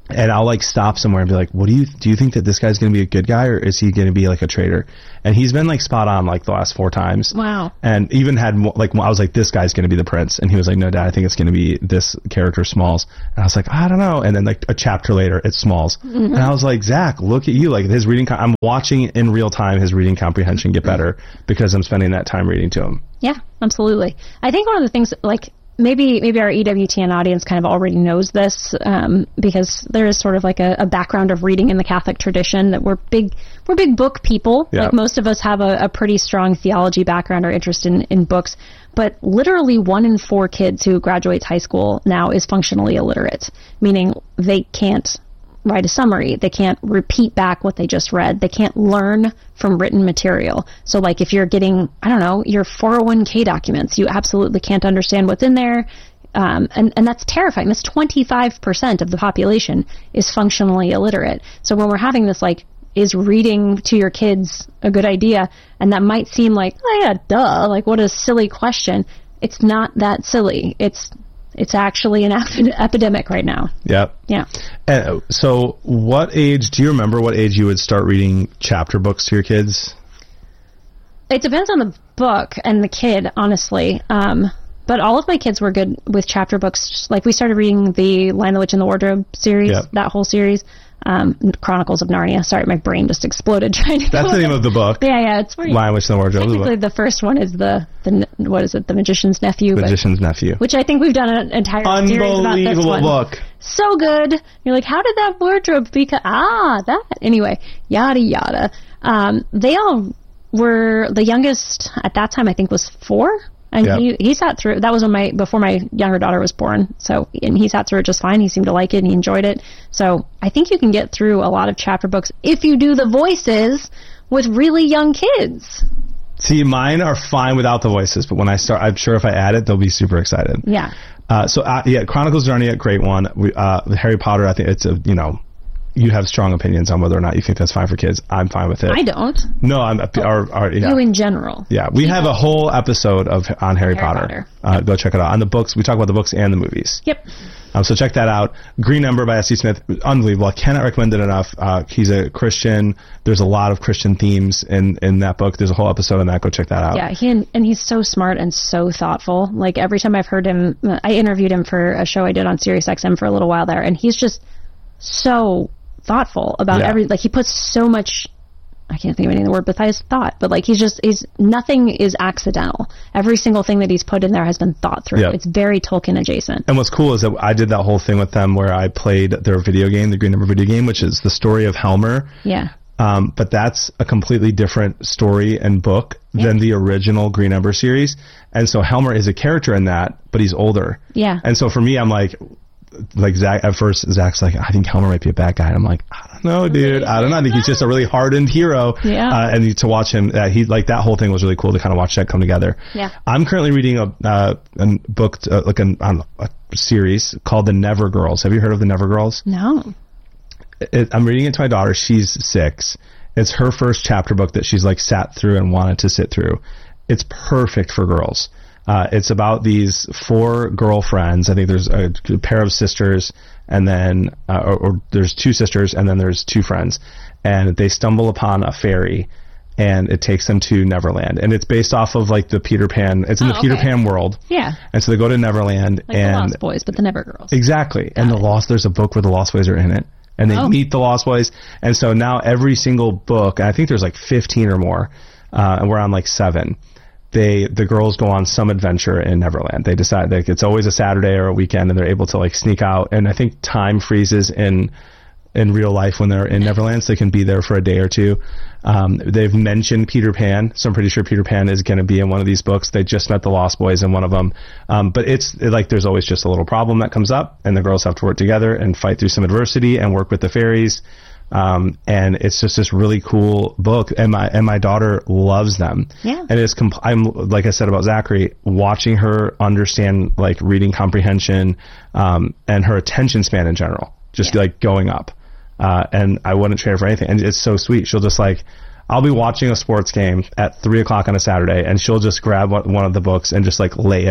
Speaker 5: And I'll like stop somewhere and be like, what do you, do you think that this guy's going to be a good guy or is he going to be like a traitor? And he's been like spot on like the last four times.
Speaker 6: Wow.
Speaker 5: And even had mo- like, I was like, this guy's going to be the prince. And he was like, no, Dad, I think it's going to be this character Smalls. And I was like, I don't know. And then like a chapter later, it's Smalls. Mm-hmm. And I was like, Zach, look at you. Like his reading, com- I'm watching in real time his reading comprehension get better because I'm spending that time reading to him.
Speaker 6: Yeah, absolutely. I think one of the things like, Maybe maybe our E W T N audience kind of already knows this um, because there is sort of like a, a background of reading in the Catholic tradition that we're big we're big book people.
Speaker 5: Yeah.
Speaker 6: Like most of us have a, a pretty strong theology background or interest in, in books. But literally one in four kids who graduates high school now is functionally illiterate, meaning they can't write a summary. They can't repeat back what they just read. They can't learn from written material. So like if you're getting, I don't know, your four oh one k documents, you absolutely can't understand what's in there. Um, and, and that's terrifying. That's twenty-five percent of the population is functionally illiterate. So when we're having this like, is reading to your kids a good idea? And that might seem like, oh yeah, duh, like what a silly question. It's not that silly. It's It's actually an ap- epidemic right now.
Speaker 5: Yep.
Speaker 6: Yeah.
Speaker 5: And so what age, do you remember what age you would start reading chapter books to your kids?
Speaker 6: It depends on the book and the kid, honestly. Um, but all of my kids were good with chapter books. Like we started reading the Lion, the Witch, and the Wardrobe series,
Speaker 5: Yep.
Speaker 6: that whole series. Um, Chronicles of Narnia. Sorry, my brain just exploded trying to.
Speaker 5: That's the name of the book.
Speaker 6: Yeah, yeah. It's where
Speaker 5: Lion, Witch, and the Wardrobe.
Speaker 6: Technically, the first one is the, the what is it? The Magician's Nephew.
Speaker 5: Magician's
Speaker 6: but,
Speaker 5: Nephew.
Speaker 6: Which I think we've done an entire series about this
Speaker 5: Unbelievable
Speaker 6: one.
Speaker 5: book.
Speaker 6: So good. You're like, how did that wardrobe become? Ah, that. Anyway, yada yada. Um, they all were the youngest at that time. I think was four. And
Speaker 5: Yep.
Speaker 6: he, he sat through, that was when my, before my younger daughter was born. So, and he sat through it just fine. He seemed to like it and he enjoyed it. So I think you can get through a lot of chapter books if you do the voices with really young kids.
Speaker 5: See, mine are fine without the voices, but when I start, I'm sure if I add it, they'll be super excited.
Speaker 6: Yeah.
Speaker 5: Uh, so, uh, yeah, Chronicles of Narnia, great one. We, uh, Harry Potter, I think it's a, you know, you have strong opinions on whether or not you think that's fine for kids. I'm fine with it.
Speaker 6: I don't.
Speaker 5: No, I'm, our, our, yeah.
Speaker 6: You in general.
Speaker 5: Yeah, we have a whole episode of on Harry,
Speaker 6: Harry
Speaker 5: Potter.
Speaker 6: Potter.
Speaker 5: Uh,
Speaker 6: Yep.
Speaker 5: Go check it out. On the books, we talk about the books and the movies.
Speaker 6: Yep.
Speaker 5: Um, so check that out. Green Ember by S C Smith, unbelievable. I cannot recommend it enough. Uh, he's a Christian. There's a lot of Christian themes in, in that book. There's a whole episode on that. Go check that out.
Speaker 6: Yeah, he and, and he's so smart and so thoughtful. Like every time I've heard him, I interviewed him for a show I did on Sirius X M for a little while there, and he's just so thoughtful about
Speaker 5: Yeah.
Speaker 6: every, like he puts so much, I can't think of any of the word besides thought, but like he's just, he's, nothing is accidental. Every single thing that he's put in there has been thought through.
Speaker 5: Yeah.
Speaker 6: It's very Tolkien adjacent.
Speaker 5: And what's cool is that I did that whole thing with them where I played their video game, the Green Ember video game, which is the story of Helmer.
Speaker 6: Yeah.
Speaker 5: Um, but that's a completely different story and book
Speaker 6: Yeah.
Speaker 5: than the original Green Ember series. And so Helmer is a character in that, but he's older.
Speaker 6: Yeah.
Speaker 5: And so for me, I'm like, like Zach, at first, Zach's like, I think Helmer might be a bad guy. And I'm like, I don't know, dude. I don't know. I think he's just a really hardened hero.
Speaker 6: Yeah.
Speaker 5: Uh, and to watch him, uh, he, like, that whole thing was really cool to kind of watch that come together.
Speaker 6: Yeah.
Speaker 5: I'm currently reading a, uh, a book, uh, like an, I don't know, a series called The Never Girls. Have you heard of The Never Girls?
Speaker 6: No.
Speaker 5: It, I'm reading it to my daughter. She's six. It's her first chapter book that she's like sat through and wanted to sit through. It's perfect for girls. Uh, it's about these four girlfriends. I think there's a, a pair of sisters, and then uh, or, or there's two sisters, and then there's two friends, and they stumble upon a fairy, and it takes them to Neverland. And it's based off of like the Peter Pan. It's in
Speaker 6: Oh,
Speaker 5: the Peter
Speaker 6: okay.
Speaker 5: Pan world.
Speaker 6: Yeah.
Speaker 5: And so they go to Neverland,
Speaker 6: Like
Speaker 5: and
Speaker 6: the Lost Boys, but the Never Girls.
Speaker 5: exactly. And the Lost, there's a book where the Lost Boys are in it. And they
Speaker 6: Oh.
Speaker 5: meet the Lost Boys. And so now every single book, and I think there's like fifteen or more, uh, and we're on like seven, they, the girls go on some adventure in Neverland. They decide like it's always a Saturday or a weekend, and they're able to like sneak out. And I think time freezes in, in real life when they're in Neverland, so they can be there for a day or two. Um, they've mentioned Peter Pan, so I'm pretty sure Peter Pan is going to be in one of these books. They just met the Lost Boys in one of them. Um, but it's it, like there's always just a little problem that comes up, and the girls have to work together and fight through some adversity and work with the fairies. Um, and it's just this really cool book, and my and my daughter loves them.
Speaker 6: Yeah.
Speaker 5: And it's compl- I'm like I said about Zachary, watching her understand like reading comprehension, um, and her attention span in general, just
Speaker 6: Yeah.
Speaker 5: like going up. Uh, and I wouldn't trade her for anything. And it's so sweet. She'll just like, I'll be watching a sports game at three o'clock on a Saturday, and she'll just grab one one of the books and just like lay it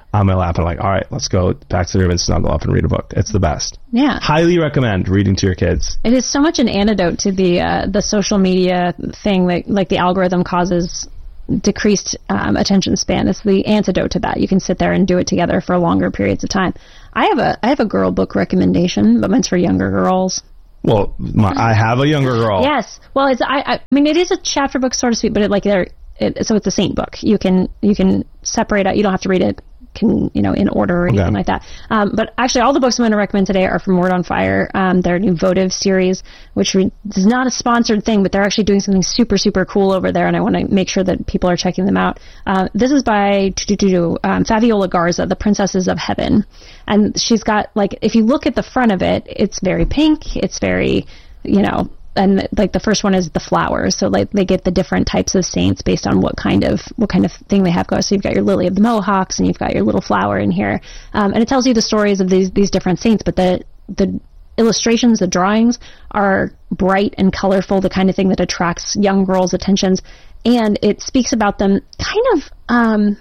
Speaker 5: on my lap, and I'm like, all right, let's go back to the room and snuggle up and read a book. It's the best.
Speaker 6: Yeah.
Speaker 5: Highly recommend reading to your kids.
Speaker 6: It is so much an antidote to the uh, the social media thing that, like, the algorithm causes decreased um, attention span. It's the antidote to that. You can sit there and do it together for longer periods of time. I have a I have a girl book recommendation, but mine's for younger girls.
Speaker 5: Well, my, I have a younger girl.
Speaker 6: Yes. Well, it's I, I mean it is a chapter book, so to speak, but it, like they're it, so it's a saint book. You can you can separate out. You don't have to read it can you know in order or anything okay. like that. Um, but actually, all the books I'm going to recommend today are from Word on Fire. Um, their new votive series, which re- is not a sponsored thing, but they're actually doing something super super cool over there, and I want to make sure that people are checking them out. Uh, this is by um, Fabiola Garza, The Princesses of Heaven, and she's got like if you look at the front of it, it's very pink. It's very you know. And like the first one is the flowers, so like they get the different types of saints based on what kind of what kind of thing they have going. So you've got your Lily of the Mohawks, and you've got your little flower in here, um, and it tells you the stories of these these different saints. But the the illustrations, the drawings are bright and colorful, the kind of thing that attracts young girls' attentions, and it speaks about them kind of um,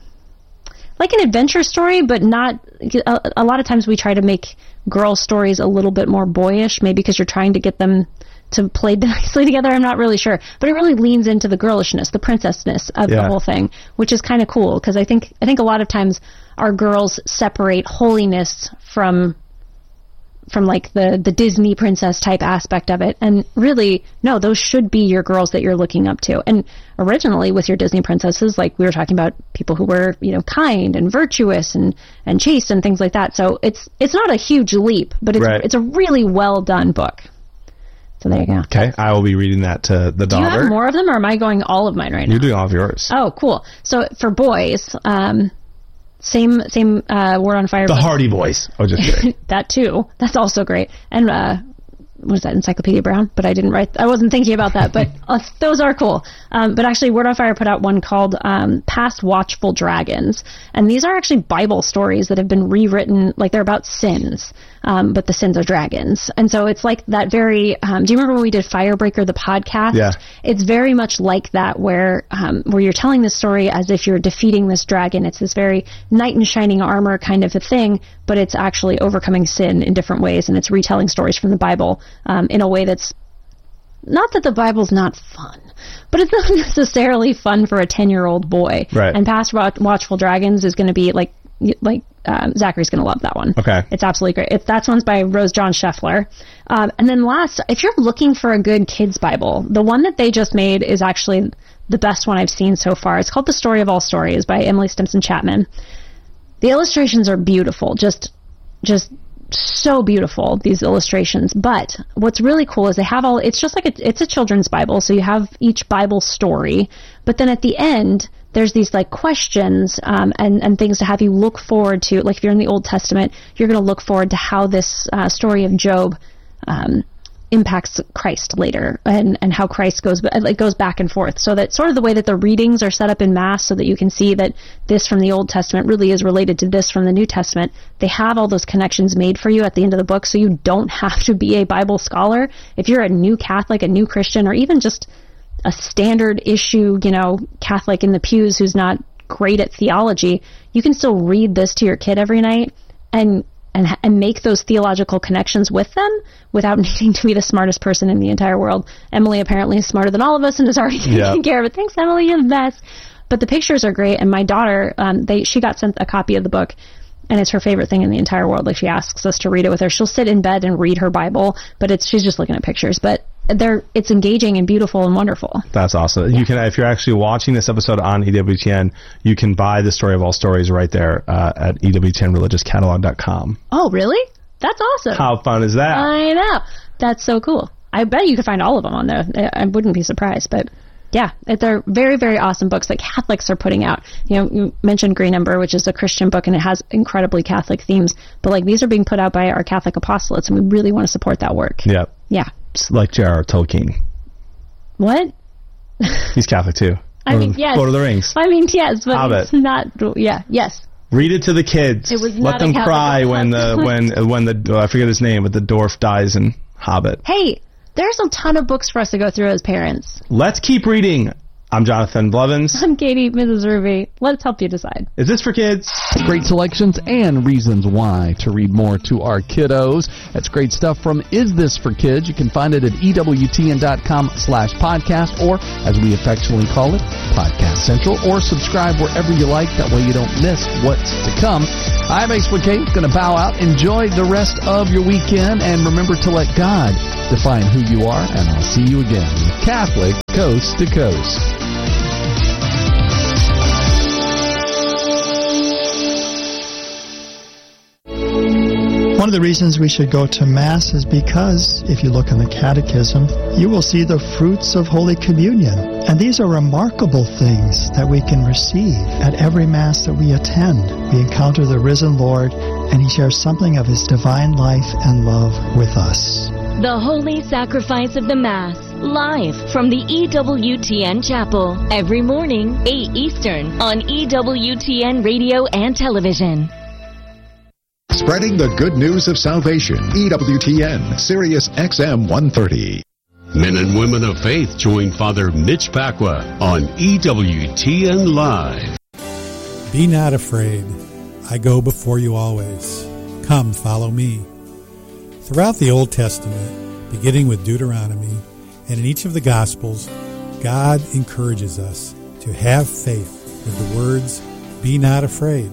Speaker 6: like an adventure story, but not. A, a lot of times we try to make girl stories a little bit more boyish, maybe because you're trying to get them to play nicely together. I'm not really sure, but it really leans into the girlishness, the princessness of yeah. the whole thing, which is kind of cool because I think I think a lot of times our girls separate holiness from from like the the Disney princess type aspect of it, and really no, those should be your girls that you're looking up to. And originally with your Disney princesses, like we were talking about people who were you know kind and virtuous and and chaste and things like that. So it's it's not a huge leap, but it's
Speaker 5: right.
Speaker 6: it's a really well done book. So there you go.
Speaker 5: Okay, I will be reading that to the daughter.
Speaker 6: Do you have more of them, or am I going all of mine right now?
Speaker 5: You're doing all of yours.
Speaker 6: Oh, cool. So for boys, um, same same uh, Word on Fire.
Speaker 5: The
Speaker 6: book.
Speaker 5: Hardy Boys. Oh, just kidding.
Speaker 6: That too. That's also great. And uh, what is that, Encyclopedia Brown? But I didn't write. I wasn't thinking about that. But uh, those are cool. Um, but actually, Word on Fire put out one called um, "Past Watchful Dragons," and these are actually Bible stories that have been rewritten. Like they're about sins. Um, but the sins are dragons. And so it's like that very, um, do you remember when we did Firebreaker, the podcast?
Speaker 5: Yeah.
Speaker 6: It's very much like that where, um, where you're telling this story as if you're defeating this dragon. It's this very knight in shining armor kind of a thing, but it's actually overcoming sin in different ways, and it's retelling stories from the Bible, um, in a way that's, not that the Bible's not fun, but it's not necessarily fun for a ten-year-old boy.
Speaker 5: Right.
Speaker 6: And Past Watchful Dragons is going to be like, like, Um, Zachary's going to love that one.
Speaker 5: Okay.
Speaker 6: It's absolutely great. It's, that one's by Rose John Scheffler. Um, and then last, if you're looking for a good kids Bible, the one that they just made is actually the best one I've seen so far. It's called The Story of All Stories by Emily Stimson Chapman. The illustrations are beautiful, just, just so beautiful, these illustrations. But what's really cool is they have all, it's just like a, it's a children's Bible. So you have each Bible story, but then at the end, there's these like questions um, and, and things to have you look forward to. Like if you're in the Old Testament, you're going to look forward to how this uh, story of Job um, impacts Christ later, and, and how Christ goes it goes back and forth. So that sort of the way that the readings are set up in Mass, so that you can see that this from the Old Testament really is related to this from the New Testament. They have all those connections made for you at the end of the book, so you don't have to be a Bible scholar. If you're a new Catholic, a new Christian, or even just a standard issue, you know, Catholic in the pews who's not great at theology, you can still read this to your kid every night and and and make those theological connections with them without needing to be the smartest person in the entire world. Emily apparently is smarter than all of us and is already taking yep. care of it. Thanks, Emily, you're the best. But the pictures are great, and my daughter, um, they she got sent a copy of the book, and it's her favorite thing in the entire world. Like, she asks us to read it with her. She'll sit in bed and read her Bible, but it's she's just looking at pictures. But they're it's engaging and beautiful and wonderful.
Speaker 5: That's awesome. Yeah. You can, if you're actually watching this episode on E W T N, you can buy The Story of All Stories right there uh, at E W T N religious catalog dot com.
Speaker 6: Oh, really? That's awesome.
Speaker 5: How fun is that?
Speaker 6: I know. That's so cool. I bet you could find all of them on there. I wouldn't be surprised, but yeah, they're very, very awesome books that Catholics are putting out. You know, you mentioned Green Ember, which is a Christian book, and it has incredibly Catholic themes. But like, these are being put out by our Catholic apostolates, and we really want to support that work.
Speaker 5: Yeah.
Speaker 6: Yeah.
Speaker 5: It's like J R R Tolkien.
Speaker 6: What?
Speaker 5: He's Catholic too.
Speaker 6: I mean, yes.
Speaker 5: Lord of the Rings.
Speaker 6: I mean, yes, but
Speaker 5: Hobbit.
Speaker 6: It's not. Yeah, yes.
Speaker 5: Read it to the kids.
Speaker 6: It was
Speaker 5: Let
Speaker 6: not
Speaker 5: them
Speaker 6: a
Speaker 5: cry when the when when the oh, I forget his name, but the dwarf dies in Hobbit.
Speaker 6: Hey, there's a ton of books for us to go through as parents.
Speaker 5: Let's keep reading. I'm Jonathan Blevins.
Speaker 6: I'm Katie, Missus Ruby. Let's help you decide.
Speaker 5: Is this for kids?
Speaker 3: Great selections and reasons why to read more to our kiddos. That's great stuff from Is This for Kids? You can find it at E W T N dot com slash podcast, or as we affectionately call it, Podcast Central, or subscribe wherever you like. That way you don't miss what's to come. I'm Ace McKay. Going to bow out. Enjoy the rest of your weekend, and remember to let God define who you are, and I'll see you again. Catholic Coast to Coast.
Speaker 7: One of the reasons we should go to Mass is because, if you look in the Catechism, you will see the fruits of Holy Communion. And these are remarkable things that we can receive at every Mass that we attend. We encounter the risen Lord, and He shares something of His divine life and love with us.
Speaker 8: The Holy Sacrifice of the Mass, live from the E W T N Chapel, every morning, eight Eastern, on E W T N Radio and Television.
Speaker 9: Spreading the good news of salvation. E W T N, Sirius X M one thirty.
Speaker 10: Men and women of faith join Father Mitch Pacwa on E W T N Live.
Speaker 11: Be not afraid. I go before you always. Come, follow me. Throughout the Old Testament, beginning with Deuteronomy, and in each of the Gospels, God encourages us to have faith with the words, be not afraid.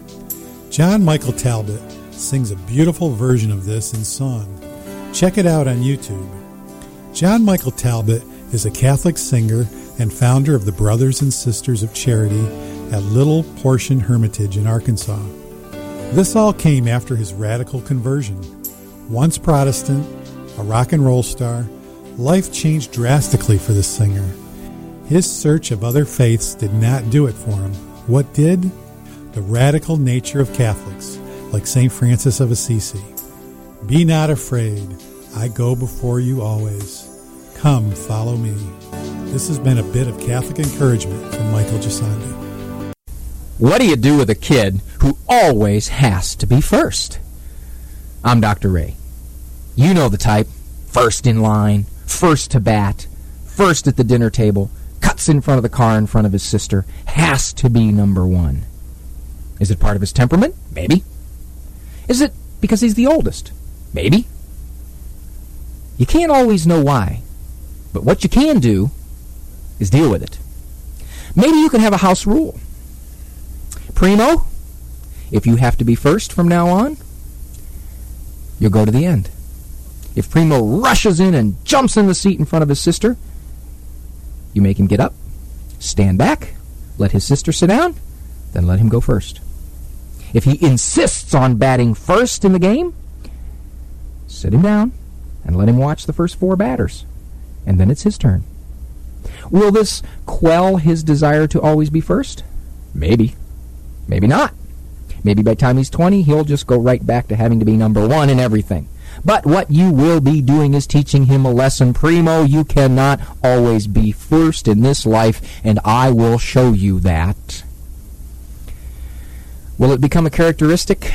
Speaker 11: John Michael Talbot sings a beautiful version of this in song. Check it out on YouTube. John Michael Talbot is a Catholic singer and founder of the Brothers and Sisters of Charity at Little Portion Hermitage in Arkansas. This all came after his radical conversion. Once Protestant, a rock and roll star, life changed drastically for the singer. His search of other faiths did not do it for him. What did? The radical nature of Catholics, like Saint Francis of Assisi. Be not afraid. I go before you always. Come, follow me. This has been a bit of Catholic encouragement from Michael Gisandi.
Speaker 12: What do you do with a kid who always has to be first? I'm Doctor Ray. You know the type. First in line, first to bat, first at the dinner table, cuts in front of the car in front of his sister, has to be number one. Is it part of his temperament? Maybe. Is it because he's the oldest? Maybe. You can't always know why, but what you can do is deal with it. Maybe you can have a house rule. Primo, if you have to be first from now on, you'll go to the end. If Primo rushes in and jumps in the seat in front of his sister, you make him get up, stand back, let his sister sit down, then let him go first. If he insists on batting first in the game, sit him down and let him watch the first four batters, and then it's his turn. Will this quell his desire to always be first? Maybe. Maybe not. Maybe by the time he's twenty, he'll just go right back to having to be number one in everything. But what you will be doing is teaching him a lesson. Primo, you cannot always be first in this life, and I will show you that. Will it become a characteristic?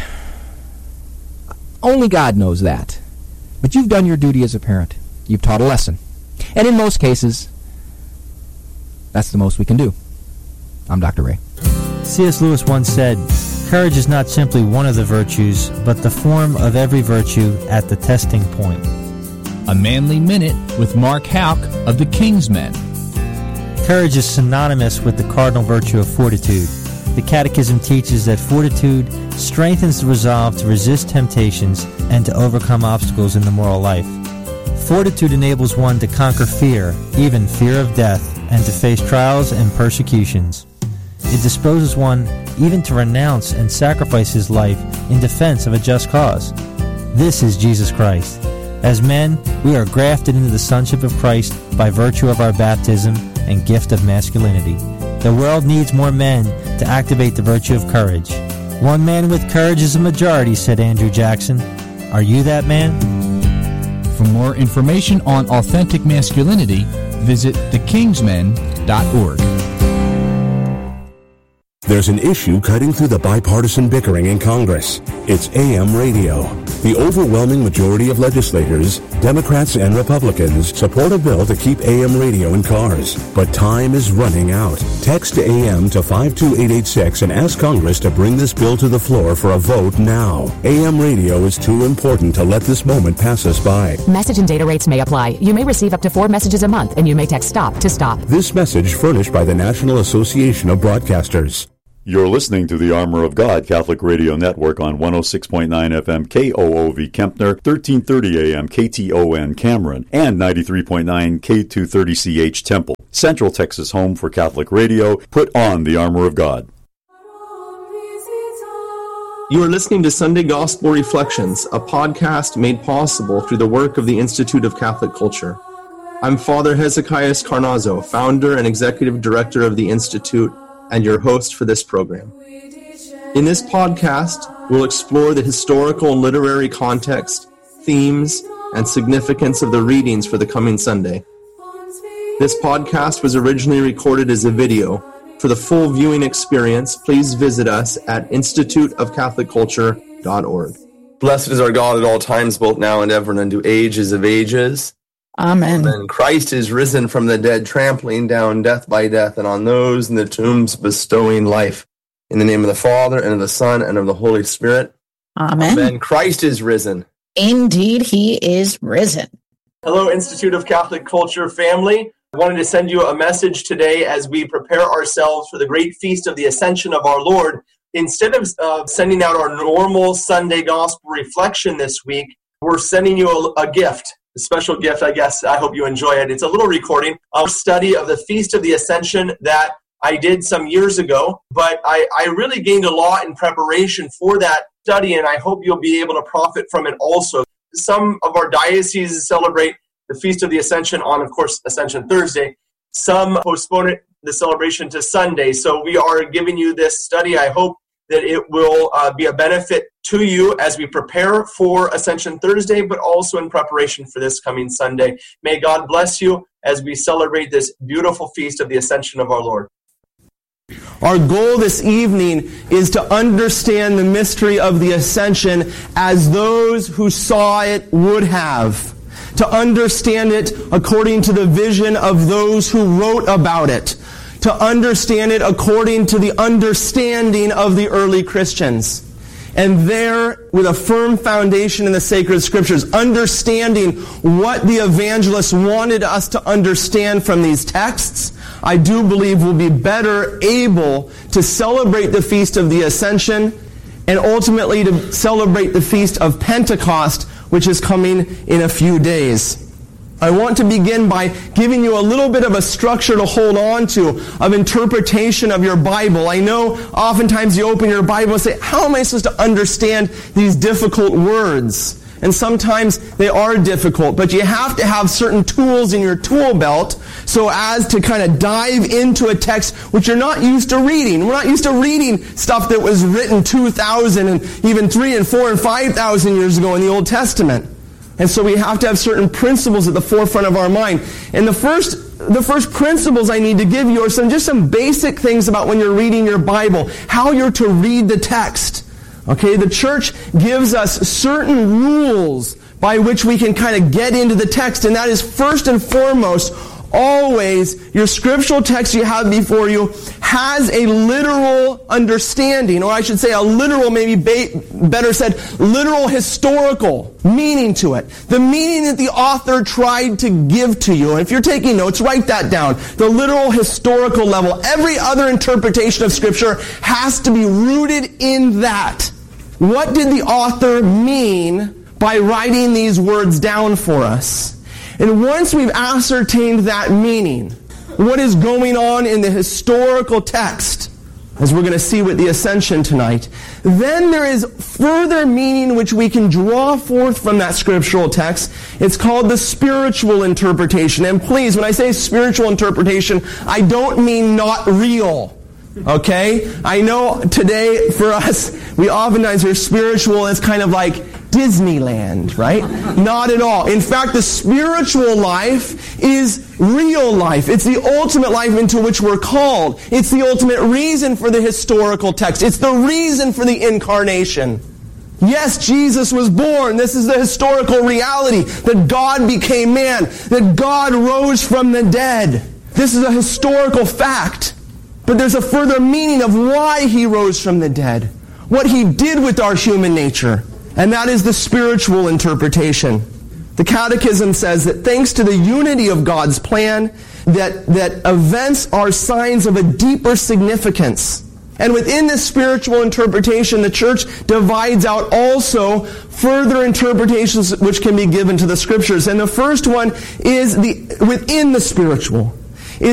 Speaker 12: Only God knows that. But you've done your duty as a parent. You've taught a lesson. And in most cases, that's the most we can do. I'm Doctor Ray.
Speaker 13: C S Lewis once said, courage is not simply one of the virtues, but the form of every virtue at the testing point.
Speaker 14: A Manly Minute with Mark Houck of the Kingsmen.
Speaker 13: Courage is synonymous with the cardinal virtue of fortitude. The Catechism teaches that fortitude strengthens the resolve to resist temptations and to overcome obstacles in the moral life. Fortitude enables one to conquer fear, even fear of death, and to face trials and persecutions. It disposes one even to renounce and sacrifice his life in defense of a just cause. This is Jesus Christ. As men, we are grafted into the sonship of Christ by virtue of our baptism and gift of masculinity. The world needs more men to activate the virtue of courage. One man with courage is a majority, said Andrew Jackson. Are you that man?
Speaker 14: For more information on authentic masculinity, visit the kingsmen dot org.
Speaker 15: There's an issue cutting through the bipartisan bickering in Congress. It's A M Radio. The overwhelming majority of legislators, Democrats and Republicans, support a bill to keep A M radio in cars. But time is running out. Text A M to five two eight eight six and ask Congress to bring this bill to the floor for a vote now. A M radio is too important to let this moment pass us by.
Speaker 16: Message and data rates may apply. You may receive up to four messages a month, and you may text STOP to STOP.
Speaker 15: This message furnished by the National Association of Broadcasters.
Speaker 17: You're listening to the Armor of God Catholic Radio Network on one oh six point nine F M K O O V Kempner, thirteen thirty A M K T O N Cameron, and ninety-three point nine K two thirty C H Temple. Central Texas home for Catholic radio. Put on the Armor of God.
Speaker 18: You are listening to Sunday Gospel Reflections, a podcast made possible through the work of the Institute of Catholic Culture. I'm Father Hezekiah Carnazzo, founder and executive director of the Institute, and your host for this program. In this podcast, we'll explore the historical and literary context, themes, and significance of the readings for the coming Sunday. This podcast was originally recorded as a video. For the full viewing experience, please visit us at institute of catholic culture dot org. Blessed is our God at all times, both now and ever, and unto ages of ages.
Speaker 19: Amen.
Speaker 18: Amen. Christ is risen from the dead, trampling down death by death, and on those in the tombs bestowing life. In the name of the Father, and of the Son, and of the Holy Spirit.
Speaker 19: Amen.
Speaker 18: Amen. Christ is risen.
Speaker 19: Indeed, he is risen.
Speaker 18: Hello, Institute of Catholic Culture family. I wanted to send you a message today as we prepare ourselves for the great feast of the Ascension of our Lord. Instead of uh, sending out our normal Sunday Gospel reflection this week, we're sending you a, a gift. A special gift, I guess. I hope you enjoy it. It's a little recording of a study of the Feast of the Ascension that I did some years ago, but I, I really gained a lot in preparation for that study, and I hope you'll be able to profit from it also. Some of our dioceses celebrate the Feast of the Ascension on, of course, Ascension Thursday. Some postpone it, the celebration to Sunday. So we are giving you this study. I hope that it will uh, be a benefit to you as we prepare for Ascension Thursday, but also in preparation for this coming Sunday. May God bless you as we celebrate this beautiful feast of the Ascension of our Lord. Our goal this evening is to understand the mystery of the Ascension as those who saw it would have. To understand it according to the vision of those who wrote about it. To understand it according to the understanding of the early Christians. And there, with a firm foundation in the sacred scriptures, understanding what the evangelists wanted us to understand from these texts, I do believe we'll be better able to celebrate the Feast of the Ascension and ultimately to celebrate the Feast of Pentecost, which is coming in a few days. I want to begin by giving you a little bit of a structure to hold on to of interpretation of your Bible. I know oftentimes you open your Bible and say, how am I supposed to understand these difficult words? And sometimes they are difficult, but you have to have certain tools in your tool belt so as to kind of dive into a text which you're not used to reading. We're not used to reading stuff that was written two thousand and even three and four and five thousand years ago in the Old Testament. And so we have to have certain principles at the forefront of our mind. And the first, the first principles I need to give you are some, just some basic things about when you're reading your Bible, how you're to read the text. Okay, the church gives us certain rules by which we can kind of get into the text, and that is first and foremost, always, your scriptural text you have before you has a literal understanding, or I should say a literal, maybe ba- better said, literal historical meaning to it. The meaning that the author tried to give to you. And if you're taking notes, write that down. The literal historical level. Every other interpretation of Scripture has to be rooted in that. What did the author mean by writing these words down for us? And once we've ascertained that meaning, what is going on in the historical text, as we're going to see with the Ascension tonight, then there is further meaning which we can draw forth from that scriptural text. It's called the spiritual interpretation. And please, when I say spiritual interpretation, I don't mean not real. Okay? I know today, for us, we oftentimes hear spiritual as kind of like Disneyland, right? Not at all. In fact, the spiritual life is real life. It's the ultimate life into which we're called. It's the ultimate reason for the historical text. It's the reason for the incarnation.
Speaker 20: Yes, Jesus was born. This is the historical reality that God became man, that God rose from the dead. This is a historical fact. But there's a further meaning of why he rose from the dead, what he did with our human nature, and that is the spiritual interpretation. The Catechism says that thanks to the unity of God's plan, that, that events are signs of a deeper significance. And within this spiritual interpretation, the Church divides out also further interpretations which can be given to the Scriptures. And the first one is the within the spiritual.